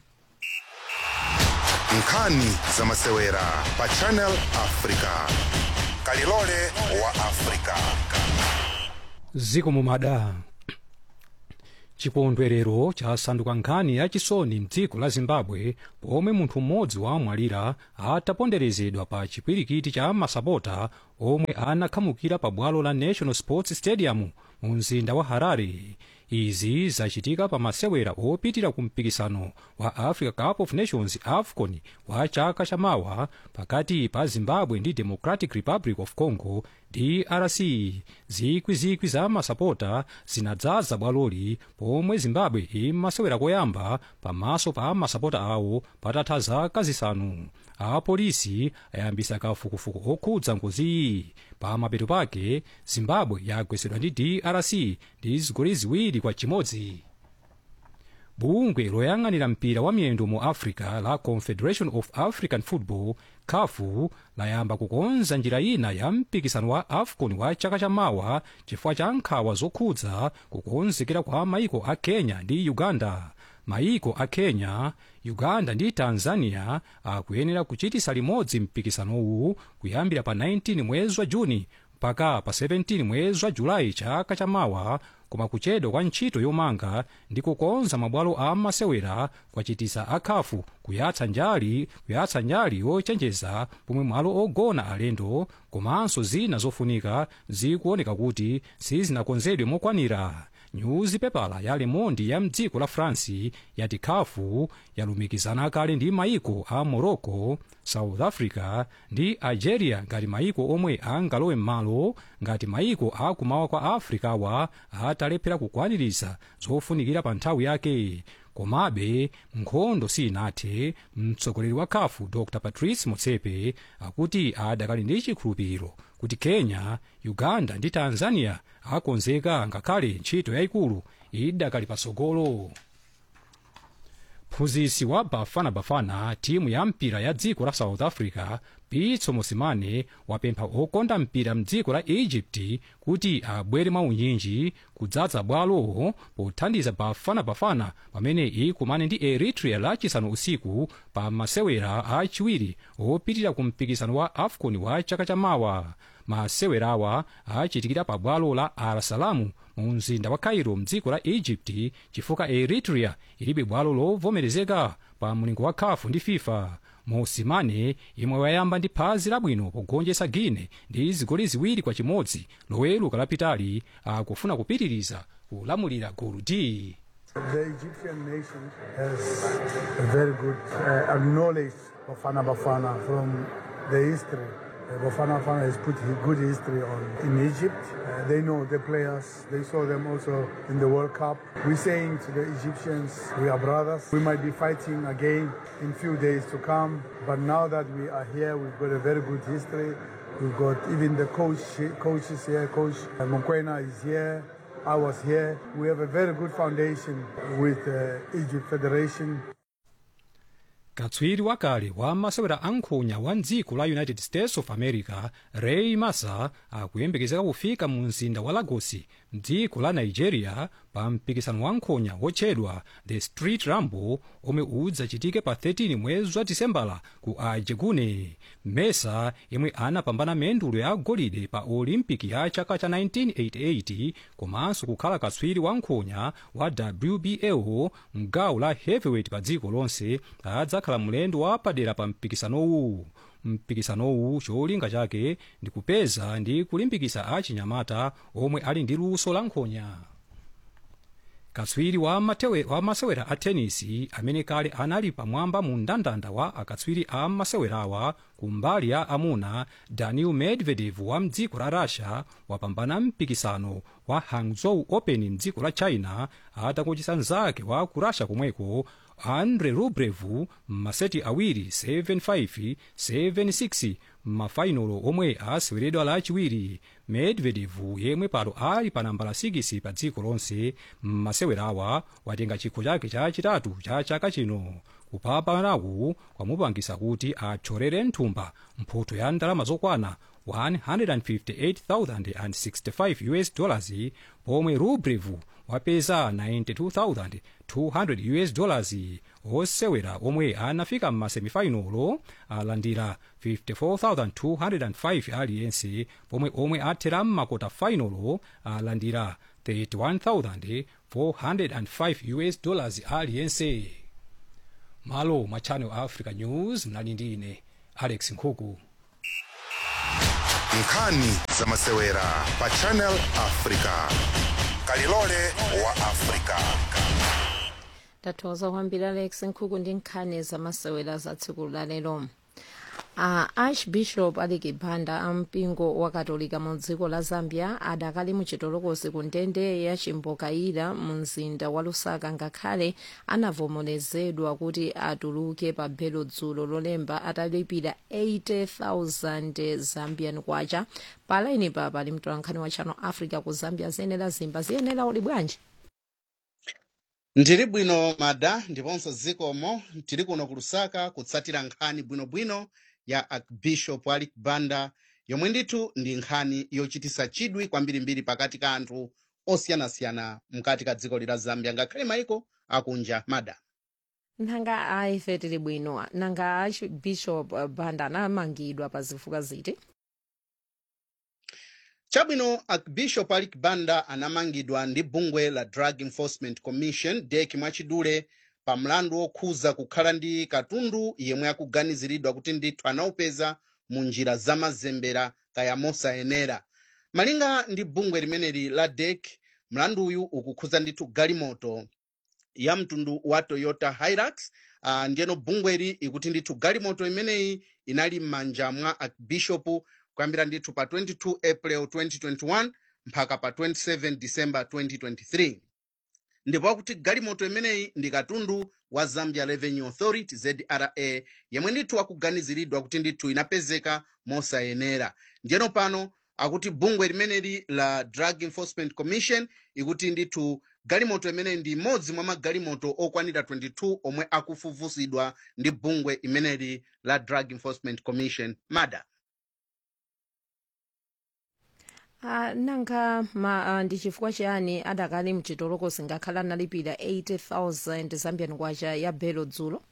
P: Nkhani za masewera pa Channel Africa. Kalilole wa Africa.
G: Ziko mumada. chikondwerero chasanduka nkhani yachisoni mdziko la zimbabwe pomwe munthu mmodzi wamwalira ataponderezedwa pa chipwirikiti cha masapota omwe anakhamukira pa bwalo la national sports stadium mu mzinda wa harare. Izi zachitika pa masewera opitira ku mpikisano wa Africa Cup of Nations AFCON wa chaka chamawa pakati pa Zimbabwe ndi Democratic Republic of Congo DRC. Zikwi za masapota zinadzaza bwaloli pomwe Zimbabwe imasewera koyamba pamaso pa masapota awo patatha zaka zisanu. Apolisi ayambisa kafukufuku okhudza ngoziyi. Pa mapeto pake Zimbabwe yagwesedwa ndi DRC ndi zigoli ziwiri kwa chimodzi. Bungwe loyang'anira mpira wa miyendo mu Africa la Confederation of African Football CAF layamba kukonza njira ina ya mpikisano wa AFCON wa chaka chamawa chifukwa cha nkhawa zokhudza kukonzekera kwa maiko a Kenya ndi Uganda. Maiko a Kenya, Uganda ndi Tanzania akuyenera kuchitisa limodzi mpikisanowu kuyambira pa 19 mwezi wa Juni mpaka pa 17 mwezi wa Julai chaka chamawa, koma kuchedwa kwa ntchito yomanga ndi kukonza mabwalo a masewera kwachitisa akhafu kuyatsa njali yochenjeza pomwe malo ogona alendo komanso zina zofunika zikuoneka kuti sizinakonzedwe mokwanira. Nyuzipepala ya Le Monde ya mdziko la France yati CAF yalumikizana kale ndi maiko a Morocco, South Africa ndi Algeria ngati maiko omwe angalowe m'malo ngati maiko akumawa kwa Africa wa atalephera kukwaniritsa zofunikira pa nthawi yake. Komabe nkhondo sinathe. Mtsogoleri wa CAF Dr. Patrice Motsepe akuti adakali ndi chikhulupiriro kuti Kenya, Uganda ndi Tanzania akonzeka ngakhale ntchito yayikulu idakali pasogolo. Phunzitsi wa Bafana timu ya mpira ya dziko la South Africa Pitso Mosimane wapempha okonda mpira mdziko la Egypt kuti abwere maunyinji kudzaza bwalo pothandiza Bafana pamene ikumane ndi Eritrea lachisanu usiku pa masewera achiwiri opitira ku mpikisano wa AFCON wa chaka chamawa. Masewerawa achitikira pa bwalo la Al Salam mu mzinda wa Cairo mdziko la Egypt chifukwa Eritrea ilibe bwalo lovomerezeka pa mlingo wa CAF ndi FIFA. Mosimane imwe wayamba ndi phazi labwino pogonjetsa Guinea ndi zigoli ziwiri kwa chimodzi loweruka lapitali akufuna kupitiriza kulamulira gulu D.
Q: The Egyptian nation has a very good knowledge of Bafana from the history. Bafana has put good history in Egypt. They know the players. They saw them also in the World Cup. We're saying to the Egyptians, we are brothers. We might be fighting again in few days to come. But now that we are here, we've got a very good history. We've got even the coach is here. Coach Mokwena is here. I was here. We have a very good foundation with Egypt Federation.
G: Katswiri wakale wa masewera ankhonya wa dziko la United States of America Ray Massa akuyembekezeka kufika mu mzinda wa Lagos mdziko la Nigeria pa mpikisano wa nkhonya wotchedwa The Street Rumble omwe udzachitike pa 13 mwezi wa Disembala ku Ajegunle. Massa yemwe anapambana mendulo ya golide pa Olimpiki ya chaka cha 1988 komanso kukhala katswiri wa nkhonya wa WBO mgawo la heavyweight pa dziko lonse adzakhala mlendo wa padera pa mpikisanowu. Mpikisanowu cholinga chake ndi kupeza ndi kulimbikitsa achinyamata omwe ali ndi luso la nkhonya. Katswiri wa masewera a tenisi amene kale anali pamwamba mu ndandanda wa akatswiri a masewerawa kumbali ya amuna Daniil Medvedev wa mdziko la Russia wapambana mpikisano wa Hangzhou Open mdziko la China atakuchisa nzake wa ku Russia komweko Andrei Rublev maseti awiri 7-5 7-6 mafainolo omwe aseweredwa lachiwiri. Medvedev yemwe pano ali pa nambala 6 pa dziko lonse masewerawa watenga chikho chake chachitatu cha chaka chino. Kupambanaku kwamupangisa kuti atchorere mthumba mphoto ya ndalama zokwana $158,065 pomwe Rublev wapeza $92,200. Osewera omwe anafika m'masemifinalo alandira $54,205 aliyense pomwe omwe athera m'makota finalo alandira $31,405 US aliyense. Malo mwa Channel Africa News mnali ndi ine Alex Nkhuku.
P: Nkhani za masewera pa Channel Africa. Kalilole wa Africa.
A: Tathokoza kwambiri Alex Nkhuku ndi nkhani za masewera za tsiku la lero. Archbishop Aliki Banda ampingo wa Katolika mu dziko la Zambia adakali muchitolokosi ku ndende ya Chimbokaira mu mzinda wa Lusaka ngakhale anavomerezedwa kuti atuluke pa belo dzulo lolemba atalipira 80,000 Zambian kwacha. Palaini papa ali mtolankhani wa Channel Africa ku Zambia Zenera Zimba. Ziyenera uli bwanji?
R: Ndiri bwino mada ndiponso zikomo tiri kuno ku Lusaka kutsatira nkhani bwinobwino ya Archbishop Aliki Banda yomwe ndithu ndi nkhani yochitisa chidwi kwambirimbiri pakati ka anthu osiyanasiyana mkati ka dziko la Zambia ngakhale maiko akunja mada.
A: Nanga aife tiri bwino nanga Archbishop Banda anamangidwa pa zifukwa ziti?
R: Chabwino Archbishop Aliki Banda anamangidwa ndi bungwe la Drug Enforcement Commission DEC mwachidule pa mlandu wokhuza kukhala ndi katundu yemwe akuganiziridwa kuti ndithu anaupeza mu njira za mazembera kaya mosayenera. Malinga ndi bungwe limeneli la DEC, mlandu uyu ukukhuza ndithu galimoto ya mtundu wa Toyota Hilux. Ndiyeno bungweli ikuti ndithu galimoto imeneyi inali m'manja mwa Archbishop kuyambira ndithu pa 22 April 2021 mpaka pa 27 December 2023. Ndipo akuti galimoto imeneyi ndi katundu wa Zambia Revenue Authority ZRA yemwe ndithu akuganiziridwa kuti ndithu inapezeka mosayenera. Ndiyeno pano akuti bungwe limeneli la Drug Enforcement Commission ikuti ndithu galimoto imeneyi ndi imodzi mwa magalimoto okwanira 22 omwe akufufusidwa ndi bungwe imeneli la Drug Enforcement Commission mada.
A: Nanga ndi chifukwa chiyani adakali mchitolokosi ngakhala analipira 80,000 Zambian kwacha ya belo dzulo?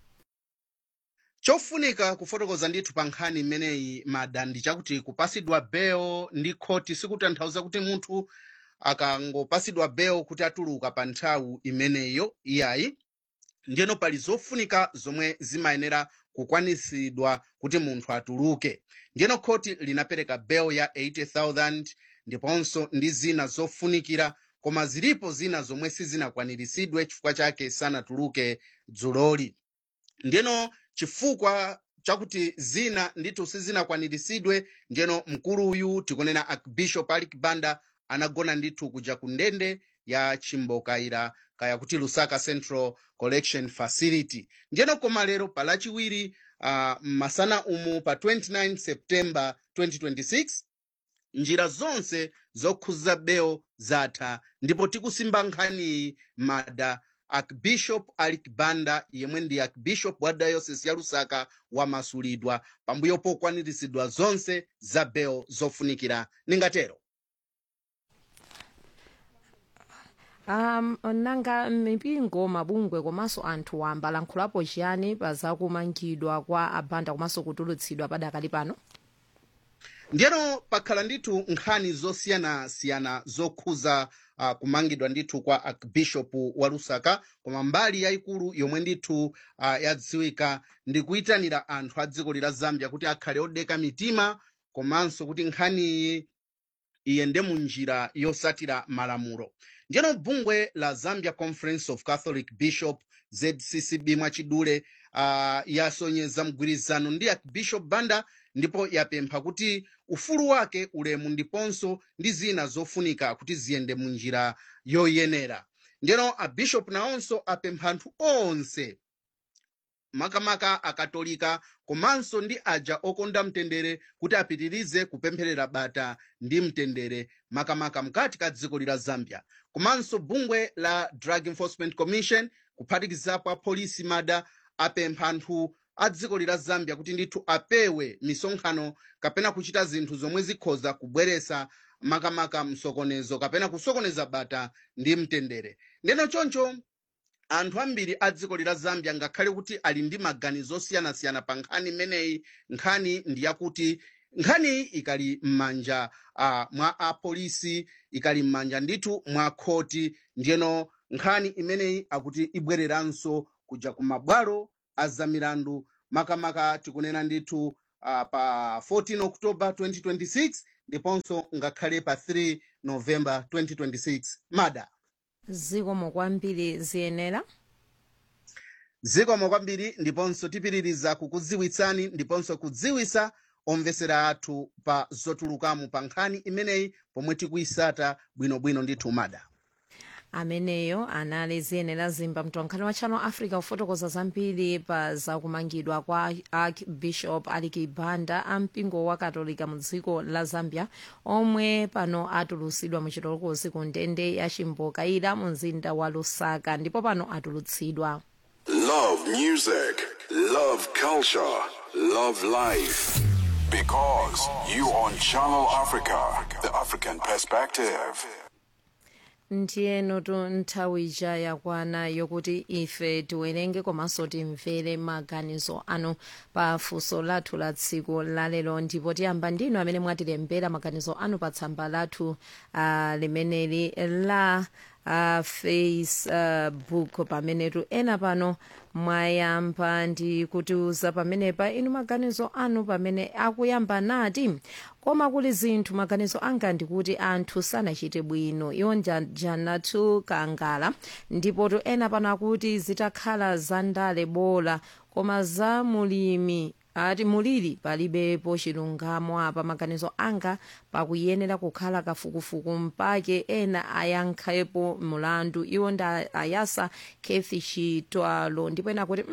R: Chofunika kufotokoza ndithu pa nkhani imeneyi mada ndi chakuti kupasidwa belo ndi khoti sikutanthauza kuti munthu akangopasidwa belo kuti atuluka pa nthawi imeneyo iyayi. Ndiyeno pali zofunika zomwe zimayenera kukwanisidwa kuti munthu atuluke. Ndiyeno khoti linapereka belo ya 80,000 ndiponso ndi zina zofunikira, koma zilipo zina zomwe sizinakwaniritsidwe chifukwa chake sanatuluke dzuloli. Ndiyeno chifukwa chakuti zina ndithu sizinakwaniritsidwe, ndiyeno mkulu uyu tikunena Archbishop Aliki Banda anagona ndithu kuja ku ndende ya Chimbokaira kaya kuti Lusaka Central Collection Facility. Ndiyeno koma lero pa lachiwiri masana umu pa 29 September 2026 njira zonse zokhuza belo zatha ndipo tikusimba nkhani mada. Archbishop Aliki Banda yemwe ndi Archbishop wa Diocese ya Lusaka wamasulidwa pambuyo pokwaniritsidwa zonse za belo zofunikira ningatero.
A: Nanga mipingo mabungwe komanso anthu wamba lankhulapo chiyani pa zakumangidwa kwa Abanda komanso kutulutsidwa padakali pano?
R: Ndiyeno pakhala ndithu nkhani zosiyanasiyana zokhuza kumangidwa ndithu kwa Archbishop wa Lusaka, koma mbali yayikulu yomwe ndithu yadziwika ndi kuyitanira anthu a dziko la Zambia kuti akhale odeka mitima komanso kuti nkhani iyende mu njira yosatira malamulo. Ndiyeno bungwe la Zambia Conference of Catholic Bishop ZCCB mwachidule yasonyeza mgwirizano ndi Archbishop Banda ndipo yapempha kuti ufulu wake ulemu ndiponso ndi zina zofunika kuti ziyende mu njira yoyenera. Ndiyeno abishop naonso apempha anthu onse makamaka akatolika komanso ndi aja okonda mtendere kuti apitirize kupempherera bata ndi mtendere makamaka mkati ka dziko la Zambia. Komanso bungwe la Drug Enforcement Commission kuphatikizapo apolisi mada apempha anthu a dziko la Zambia kuti ndithu apewe misonkhano kapena kuchita zinthu zomwe zikhoza kubweresa makamaka msokonezo kapena kusokoneza bata ndi mtendere. Ndeno choncho anthu ambiri a dziko la Zambia ngakhale kuti ali ndi maganizo osiyanasiyana pa nkhani imeneyi, nkhani ndi yakuti nkhani ikali m'manja mwa apolisi, ikali m'manja ndithu mwa khoti, ndiyeno nkhani imeneyi akuti ibwereranso kuja ku mabwalo azamilandu makamaka tikunena ndithu pa 14 Oktoba 2026 ndiponso ngakhale pa 3 Novemba 2026. Mada
A: zikomo kwambiri ziyenera
R: zikomo kwambiri, ndiponso tipitiriza kukudziwitsani ndiponso kudziwisa omvesera athu pa zotulukamu pa nkhani imeneyi pomwe tikuyisata bwinobwino ndithu. Mada
A: ameneyo anali ziyenera zimba mtolankhani wa Channel Africa kufotokoza zambiri pa zakumangidwa kwa Archbishop Aliki Banda ampingo wa Katolika mu dziko la Zambia, omwe pano atulutsidwa mu chitolokosi ku ndende ya Chimbokaira mu mzinda wa Lusaka, ndipo pano atulutsidwa.
C: Love music, love culture, love life. Because you on Channel Africa, the African perspective.
A: Ndiyeno nthawi ija yakwana yokuti ife tiwerenge komanso timvere maganizo anu pa funso lathu la tsiku lalero, ndipo tiyamba ndinu amene mwatilembera maganizo anu pa tsamba lathu limeneli la Facebook pamenetu ena pano mwayamba ndi kutiuza pamenepa inu maganizo anu pamene akuyamba nati koma kuli zinthu maganizo anga ndikuti anthu sanachite bwino iwo Janatu Kangala, ndipo to ena pano akuti zitakhala zandale bola koma za mulimi ati mulili palibepo chilungamo apa. Maganizo anga pakuyenera kukhala kafukufuku mpake ena ayankhepo mulandu iwo nda ayasa Kathy Chitwalo, ndipo ena kuti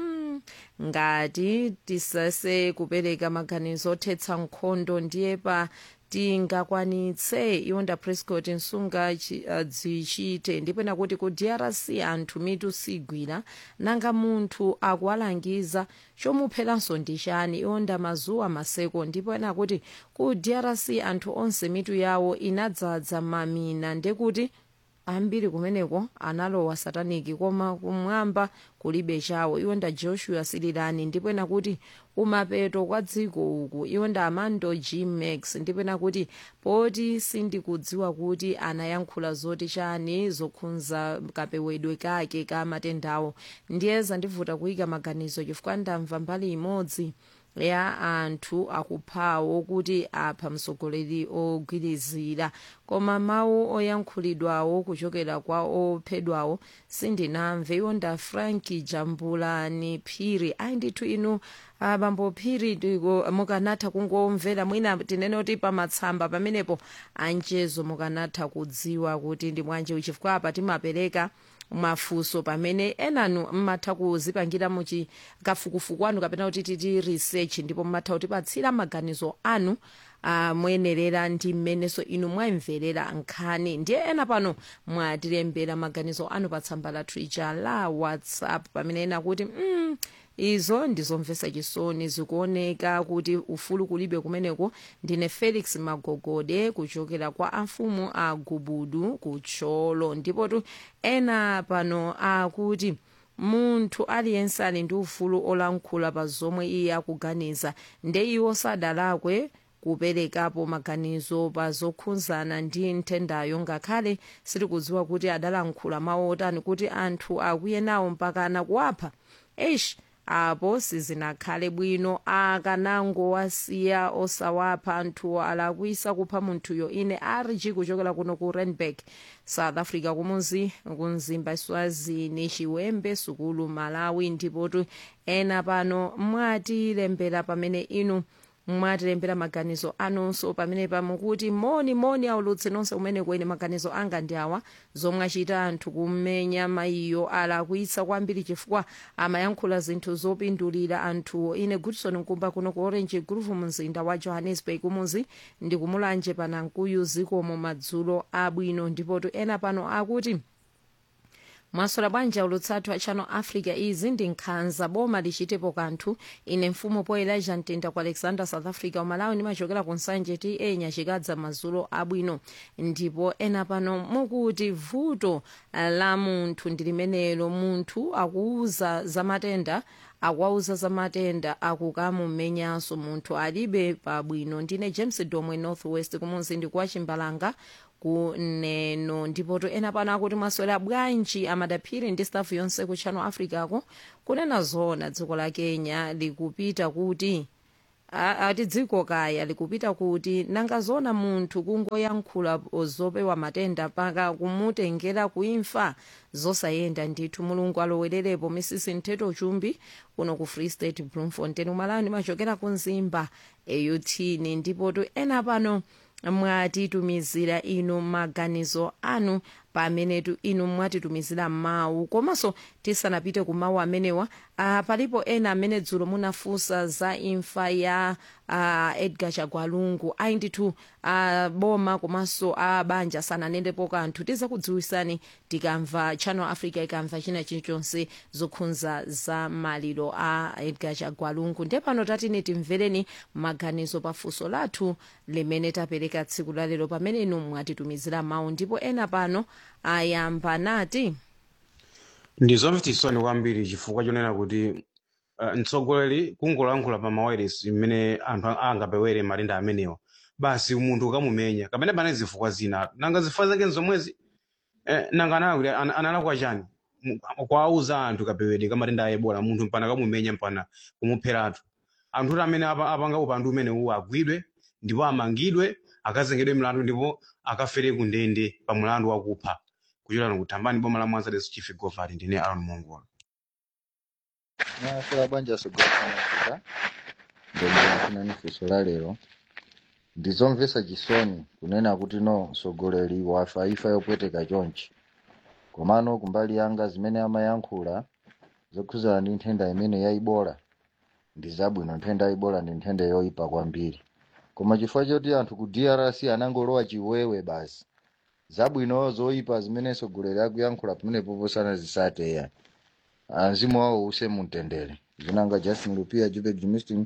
A: ngati tisase kupereka maganizo othetsa nkhondo ndiye pa tingakwanitse iwo nda Prescott Nsunga dzichite, ndipo ena kuti ku DRC anthu mitu sigwira nanga munthu akuwalangiza chomupheranso ndi chani iwo nda Mazuwa Maseko, ndipo ena kuti ku DRC anthu onse mitu yawo inadzadza mamina ndekuti ambiri kumeneko analowa sataniki koma kumwamba kulibe chawo iwo nda Joshua Sililani, ndipo ena kuti kumapeto kwa dziko uku iwo nda Amando G Max, ndipo ena kuti poti sindikudziwa kuti anayankhula zoti chani zokhunza kapewedwe kake ka matendawo ndiyeza ndivuta kuyika maganizo chifukwa ndamva mbali imodzi ya anthu akuphawo kuti apha mtsogoleri ogwirizira koma mawu oyankhulidwawo kuchokera kwa ophedwawo sindinamve iwo nda Frank Jambulani Phiri. Ayi ndithu inu abambo Phiri mukanatha kungomvera mwina tinene kuti pamatsamba pamenepo anchezo mukanatha kudziwa kuti ndi mwanje uchifukwa apa timapereka mafunso pamene enanu mmatha kuzipangira muchi kafukufuku anu kapena kuti titi research, ndipo mmatha kutipatsira maganizo anu muyenerera ndi mmeneso inu mwamverera nkhani. Ndiye ena pano mwatilembera maganizo anu pa tsamba lathu ija la WhatsApp pamene ena kuti izo ndizomvetsa chisoni, zikuoneka kuti ufulu kulibe kumeneko. Ndine Felix Magogode kuchokera kwa amfumu a Gubudu kucholo, ndipo tu ena pano akuti munthu aliyense ali ndi ufulu olankhula pa zomwe iye akuganiza nde iwo sadalakwe kuperekapo maganizo pa zokhuzana ndi nthendayo ngakhale sitikudziwa kuti adalankhula mawu otani kuti anthu akuyenawo mpaka anakuwapha. Apo sizinakhale bwino akanangowasiya osawapha anthu alakwisa kupha munthuyo. Ine RG kuchokera kuno ku Randburg South Africa kumuzi kunzimba Swazini Chiwembe Sukulu Malawi, ndipotu ena pano mwatilembera pamene inu mwatilembera maganizo anonso pamene pamukuti moni aulutse nonse kumene kwene maganizo anga ndi awa zomwe achita anthu kumenya mayiyo alakwitsa kwambiri chifukwa amayankhula zinthu zopindulira anthuwo. Ine Goodson Nkumba kuno ku Orange Grove mzinda wa Johannesburg kumuzi ndi kumulanje panankuyu zikomo madzulo abwino. Ndipotu ena pano akuti mwasola bwanji ulutsathu a Channel Africa, izi ndi nkhanza boma lichitepo kanthu. Ine mfumu po Elijah Ntinda ku Alexander South Africa umalawi ndimachokera ku Nsanje TA Nyachikadza madzulo abwino. Ndipo ena pano mukuti vuto la munthu ndi limenelo, munthu akuuza za matenda akuwauza za matenda akukamumenyanso munthu alibe pabwino. Ndine James Domwe Northwest kumuzindi kwa Chimbalanga kuneno ndipoto ena pano akuti mwaswera bwanji amadaphiri ndi staff yonse ku Channel Africa ko kunena zona dziko la Kenya likupita kuti ati dziko kaya likupita kuti nanga zona munthu kungoyankhula zopewa matenda paka kumutengera kuimfa zosayenda ndithu. Mulungu alowererepo. Mrs Ntheto Chumbi kuno ku Free State Bloemfontein Umalani machokera ku Nzimba eyuthini ndipoto ena pano mwatitumizira inu maganizo anu pamenetu inu mwatitumizira mawu komanso tisanapite ku mawu amenewa palipo ena amene dzulo munafunsa za imfa ya Edgar Chagwalungu ayi ndithu boma komanso banja sananendepo kanthu tizakudziwisani tikamva Channel Africa ikamva china chilichonse zokhudza za maliro a Edgar Chagwalungu. Ndiye pano tatine timvereni maganizo pafunso lathu limene tapereka tsiku la lero pamene inu mwatitumizira mawu ndipo ena pano ayamba nati
S: ndizomvetisoni kwambiri chifukwa chonena kuti mtsogoleri kungolankhula pa mawayilesi mmene anthu angapewere matenda amenewa basi munthu ukamumenya kapena pane zifukwa zina nanga zifukwa zake nzomwezi nanga analakwa chani kwauza anthu kapewere kamatenda a Ebola munthu mpana kamumenya mpana kumupheratu. Anthu amene apanga upandu umene uwu agwidwe ndipo amangidwe akazengedwe milandu ndipo akafere ku ndende pa mulandu wakupha kuchokera kutambani boma la Mwanza Deso Chief Governor ndine Aaron Mongola.
T: Mwaswera bwanji asogolera ndio kunani funso la lero ndizomvesa chisoni kunena kuti no mtsogoleri wafa ifa yopweteka chonchi komano kumbali yanga zimene amayankhula zokhuzana ndi nthenda imene ya Ebola ndi zabwino. Nthenda ya Ebola ndi nthenda yoyipa kwambiri koma chifukwa choti anthu ku DRC anangolowa chiwewe basi zabwino zoyipa zimene mtsogoleri akuyankhula pamenepo posana zisateya mzimu wawo use mumtendere. Zinanga Justin Lupia Jube Jimistin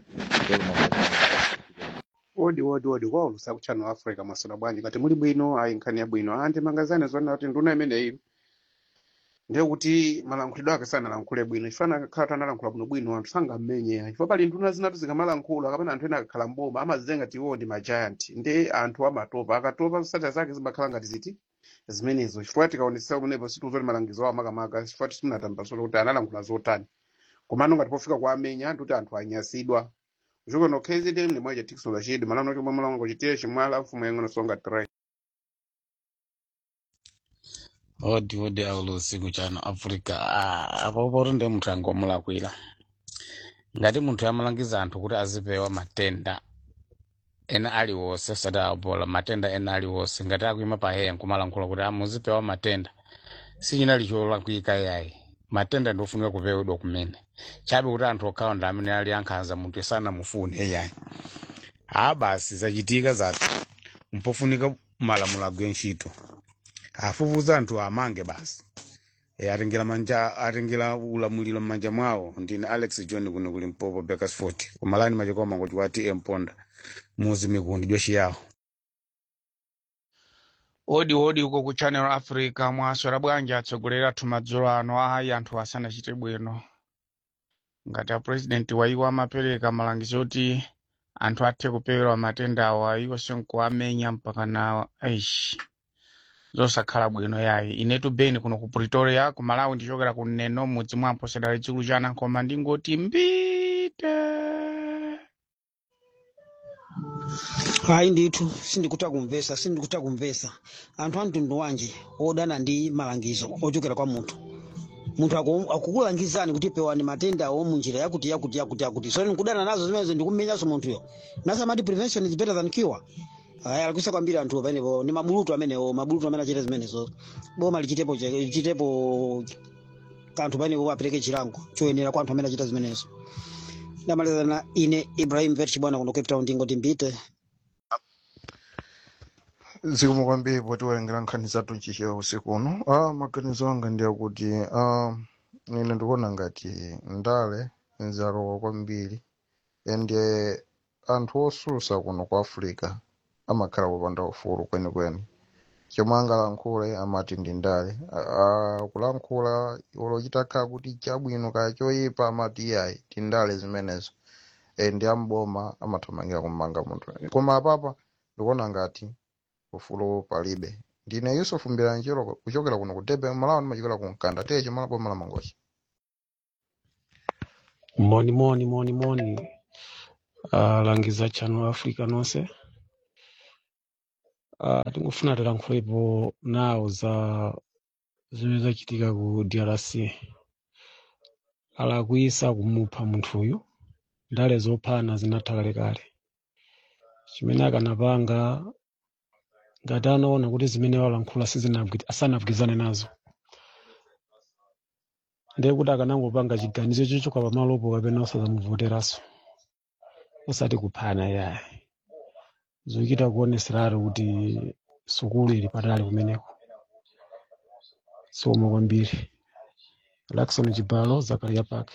R: odi kwa ulusa ku Channel Africa mwaswera bwanji ngati muli bwino ayi nkhani ya bwino ante mangazane zona kuti nduna imeneyi ndiye kuti malankhulidwe ake sanalankhule bwino chifana khala analankhula bwino anthu sangammenye chifukwa pali nduna zinatu zikamalankhula kapena anthu ena akakhala mboma amazenga tiwo ndi majiant ndi anthu amatopa akatopa nsata zake zimakhala ngati ziti zimenezo chifukwa tikaonesa kunepo situzoti malangizo awo makamaka chifukwa tisinatambasula kuti analankhula zotani komano ngati pofika kwa amenya ndi kuti anthu anyasidwa Jugo no KZN ni moja tikso la shidi manano chomwe mlango chitie chimwala mfumo yengono songa 3.
U: Odi aulo ku Channel Africa apo ndi muthango mulakwira ngati munthu amalangiza anthu kuti azipewa matenda ena aliwonse sada Ebola matenda ena aliwonse ngati akuima paheya nkumalankhula kuti amuzipewa matenda sichinali cholakwika yayi matenda ndofunika kupewedwa kumene chabe kuti anthu okhaonda amene ali ankhanza munthu sana mufune yayi basi zachitika zati mpofunika malamulo agwe ntchito afufuza anthu amange basi atengera ulamuliro m'manja mwawo. Ndine Alex John kuno kuli Mpopo Bakersford kumalani machikoma kuti wati Mponda muzi mikundi joshi yawo. Odi uko ku Channel Africa mwaswera bwanji atsogolera tumadzulo ano ayi anthu asanachite bwino ngati a president waiwa amapereka malangizo oti anthu athe kupewa matenda awa iwo senkuamenya mpaka na aishi zosakhala bwino yayi. Inetu Beni kuno ku Pretoria ku Malawi ndichokera ku Neno mudzi mwampo sedali chikulu chana koma ndingoti mbite
V: hayi ndithu sindikuta kumvesa anthu amtundu wanje odana ndi malangizo ochokera kwa munthu akukulangizani kuti pewani matenda munjira yakuti so nkudana nazo zimenezo ndikumenyaso munthuyo nasamati prevention is better than cure. Alikusa kwambira anthu pamenepo ni mabulutu amene achita zimenezo boma lichitepo kanthu pamenepo apereke chilango choyenera kwa anthu amene achita zimenezo. Ndamalizana ine Ibrahim Verchi bwana kuno Cape Town ndingoti mbite
W: zikomo kwambiri poti walengera nkhani zathu nchichewa usiku uno. Maganizo anga ndi akuti ine ndikuona ngati ndale nzalowa kwambiri ende anthu osusa kuno kwa Africa amakhala popanda ufulu kwenikweni chomwe angalankhule amati ndi ndale. Kulankhula olochitakha kuti chabwino kaya choyipa amati iyayi ndi ndale zimenezo. Ndi amboma amathamangira kumanga munthu. Koma apapa ndikuona ngati ufulu palibe. Ndine Yusuf Mbiranjiro kuchokera kuno ku Durban, Malawi, ndimachokera ku Nkanda teche boma la Mangochi.
D: Moni. Langiza Channel Africa nonse. Tingofuna tilankhulepo nawo za zimene zachitika ku DRC. Alakwisa kumupha munthuyu. Ndale zophana zinatha kalekale. Chimene akanapanga ngati anaona kuti zimene walankhula asanagwirizane nazo. Ndiye kuti akanangopanga chiganizo chochoka pamalopo kapena osadzamuvoteranso. Osati kuphana yayi. Zochita kuoneseratu kuti sukulu ili patali kumeneko. Soma kwambiri. Lakson Chibalo, Zakaria Park.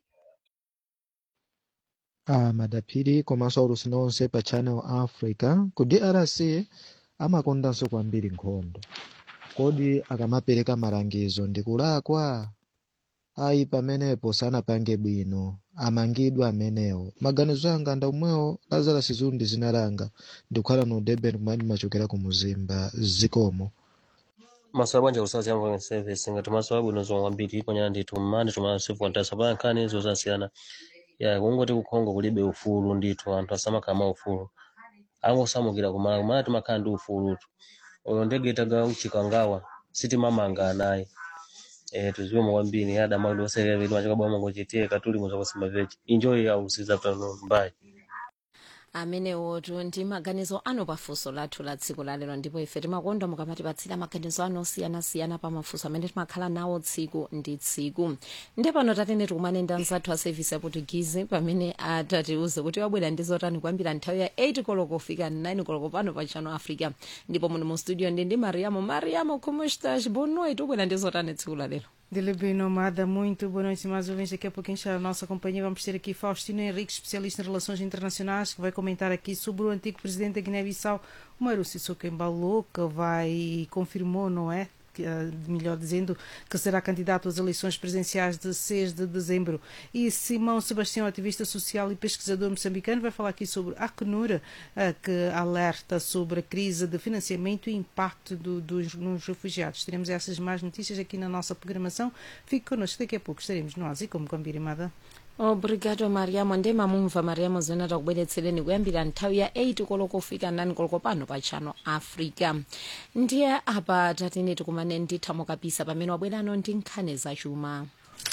E: Madaphiri komanso aulusi nonse pa Channel Africa ku DRC amakondanso kwambiri nkhondo. Kodi akamapereka malangizo ndikulakwa? Ayi pamenepo sanapange bwino, amangidwa amenewo. Maganizo anga ndaumwewo Lazarus Zundi zinalanga ndikukhala no Durban kumene ndimachokera ku Muzimba zikomo.
F: Masowa bwanja usazi yamva service ngati masowa bwino zongambiri ponyana ndithu mmane tumasifu kwantasa pankhani zosasiyana. Ya kungoti kukhongo kulibe ufulu ndithu anthu asamakhala ufulu. Angosamukira kumala timakhala ndi ufulu. Oyo ndegetaga uchikangawa sitimamanga naye. Tuziwe mwambini yada maudo sere vidu machaka bwa Mangochi katuli muzakosimba vechi. Enjoy your season afternoon. Bye.
A: Amenewo ndi maganizo ano pafunso lathu la tsiku la lero, ndipo ife timakonda mukamatipatsira maganizo ano osiyanasiyana pa mafunso amene timakhala nawo tsiku ndi tsiku. Ndi pano tatene tikumane ndi anzathu a service ya Portuguese pamene atatiuze kuti wabwera ndi zotani kuyambira nthawi ya 8 koloko kufika 9 koloko pano pa Channel Africa. Ndipo muno mu studio ndi Mariamo, como estás? Boa noite, wabwera ndi zotani tsiku la lero?
X: Delebino Nomada, muito boa noite mais uma vez. Daqui a pouquinho está a nossa companhia. Vamos ter aqui Faustino Henrique, especialista em relações internacionais, que vai comentar aqui sobre o antigo presidente da Guiné-Bissau, Umaru Sissoko Embalo, que confirmou, não é? Melhor dizendo, que será candidato às eleições presidenciais de 6 de dezembro. E Simão Sebastião, ativista social e pesquisador moçambicano, vai falar aqui sobre a Acnur, que alerta sobre a crise de financiamento e impacto nos refugiados. Teremos essas mais notícias aqui na nossa programação. Fique connosco, daqui a pouco estaremos nós e como Cambirimada.
A: Obrigado Mariamo. Ndema mumva Mariamo zona takubweretsereni kuyambira nthawi ya 8 koloko kufika 9 koloko pano pa Channel Africa. Ndiye apa tatene tikumane ndithamo kabisa pamene wabwerano ndi nkhani zachuma.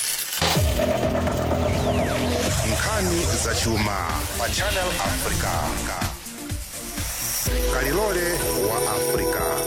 P: Nkhani zachuma pa Channel Africa. Kalilole wa Africa.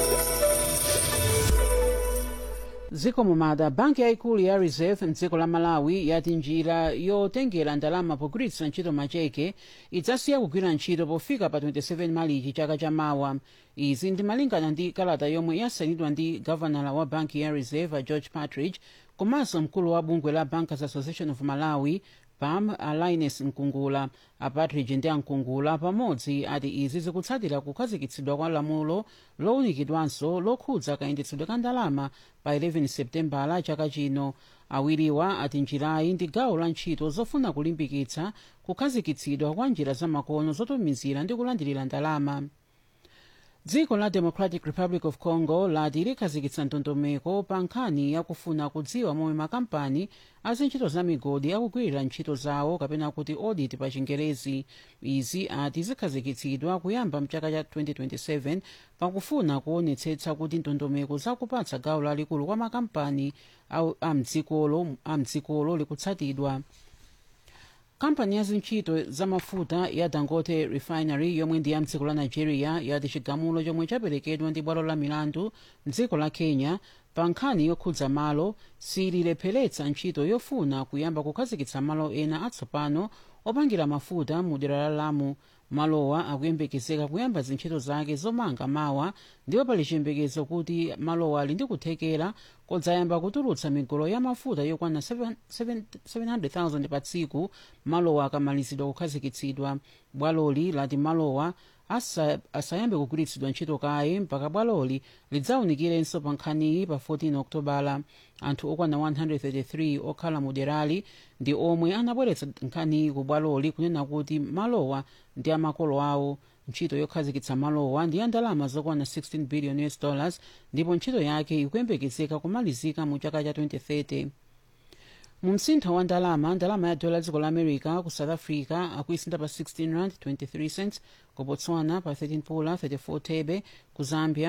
B: Ziko mumada, banki yaikulu ya Reserve mdziko la Malawi yati njira yotengera ndalama pogwiritsa ntchito macheke idzasiya kugwira ntchito pofika pa 27 Malichi chaka chamawa. Izi ndimalingana ndi kalata yomwe yasainidwa ndi gavanala wa banki ya Reserve George Partridge komanso mkulu wa bungwe la Bankers Association of Malawi PAM Linus Nkungula. Partridge ndi Nkungula pamodzi ati izi zikutsatira kukhazikitsidwa kwa lamulo lowunikidwanso lokhudza kayendetsedwe ka ndalama pa 11 Septembala chaka chino. Awiriwa ati njirayi ndi gawo la ntchito zofuna kulimbikitsa kukhazikitsidwa kwa njira zamakono zotumizira ndi kulandirira ndalama. Dziko la Democratic Republic of Congo lati likhazikitsa ndondomeko pa nkhani yakufuna kudziwa momwe makampani azintchito za migodi akugwirira ntchito zawo kapena kuti audit pa Chingerezi. Izi ati zikhazikitsidwa kuyamba mchaka cha 2027 pakufuna kuonetsetsa kuti ndondomeko zakupatsa gawo lalikulu kwa makampani amdzikolo likutsatidwa. Kampani ya zintchito za mafuta ya Dangote Refinery yomwe ndi ya mdziko la Nigeria yati chigamulo chomwe chaperekedwa ndi bwalo la milandu mdziko la Kenya pa nkhani yokhudza malo sililepheretsa ntchito yofuna kuyamba kukhazikitsa malo ena atsopano opangira mafuta mu dera la Lamu. malowa akuyembekezeka kuyamba zintchito zake zomanga mawa ndipo pali chiyembekezo kuti malowa ali ndi kuthekera kodzayamba kutulutsa migolo ya mafuta yokwana 700,000 pa tsiku malowa akamalizidwa kukhazikitsidwa. bwaloli lati malowa asayambe kugwiritsidwa ntchito kaye mpaka bwaloli lidzawunikirenso pa nkhaniyi pa 14 okutobala. anthu okwana 133 okhala mu derali ndi omwe anabweretsa nkhaniyi ku bwaloli kunena kuti malowa ndi amakolo awo. ntchito yokhazikitsa malowa ndi ya ndalama zokwana $16 billion ndipo ntchito yake ikuyembekezeka kumalizika mu chaka cha 2030. mu msintha wa ndalama ya dola dziko la america ku south africa akuisintha pa 16 rand 23 cents, ku botswana pa 13 pula 34 thebe, ku zambia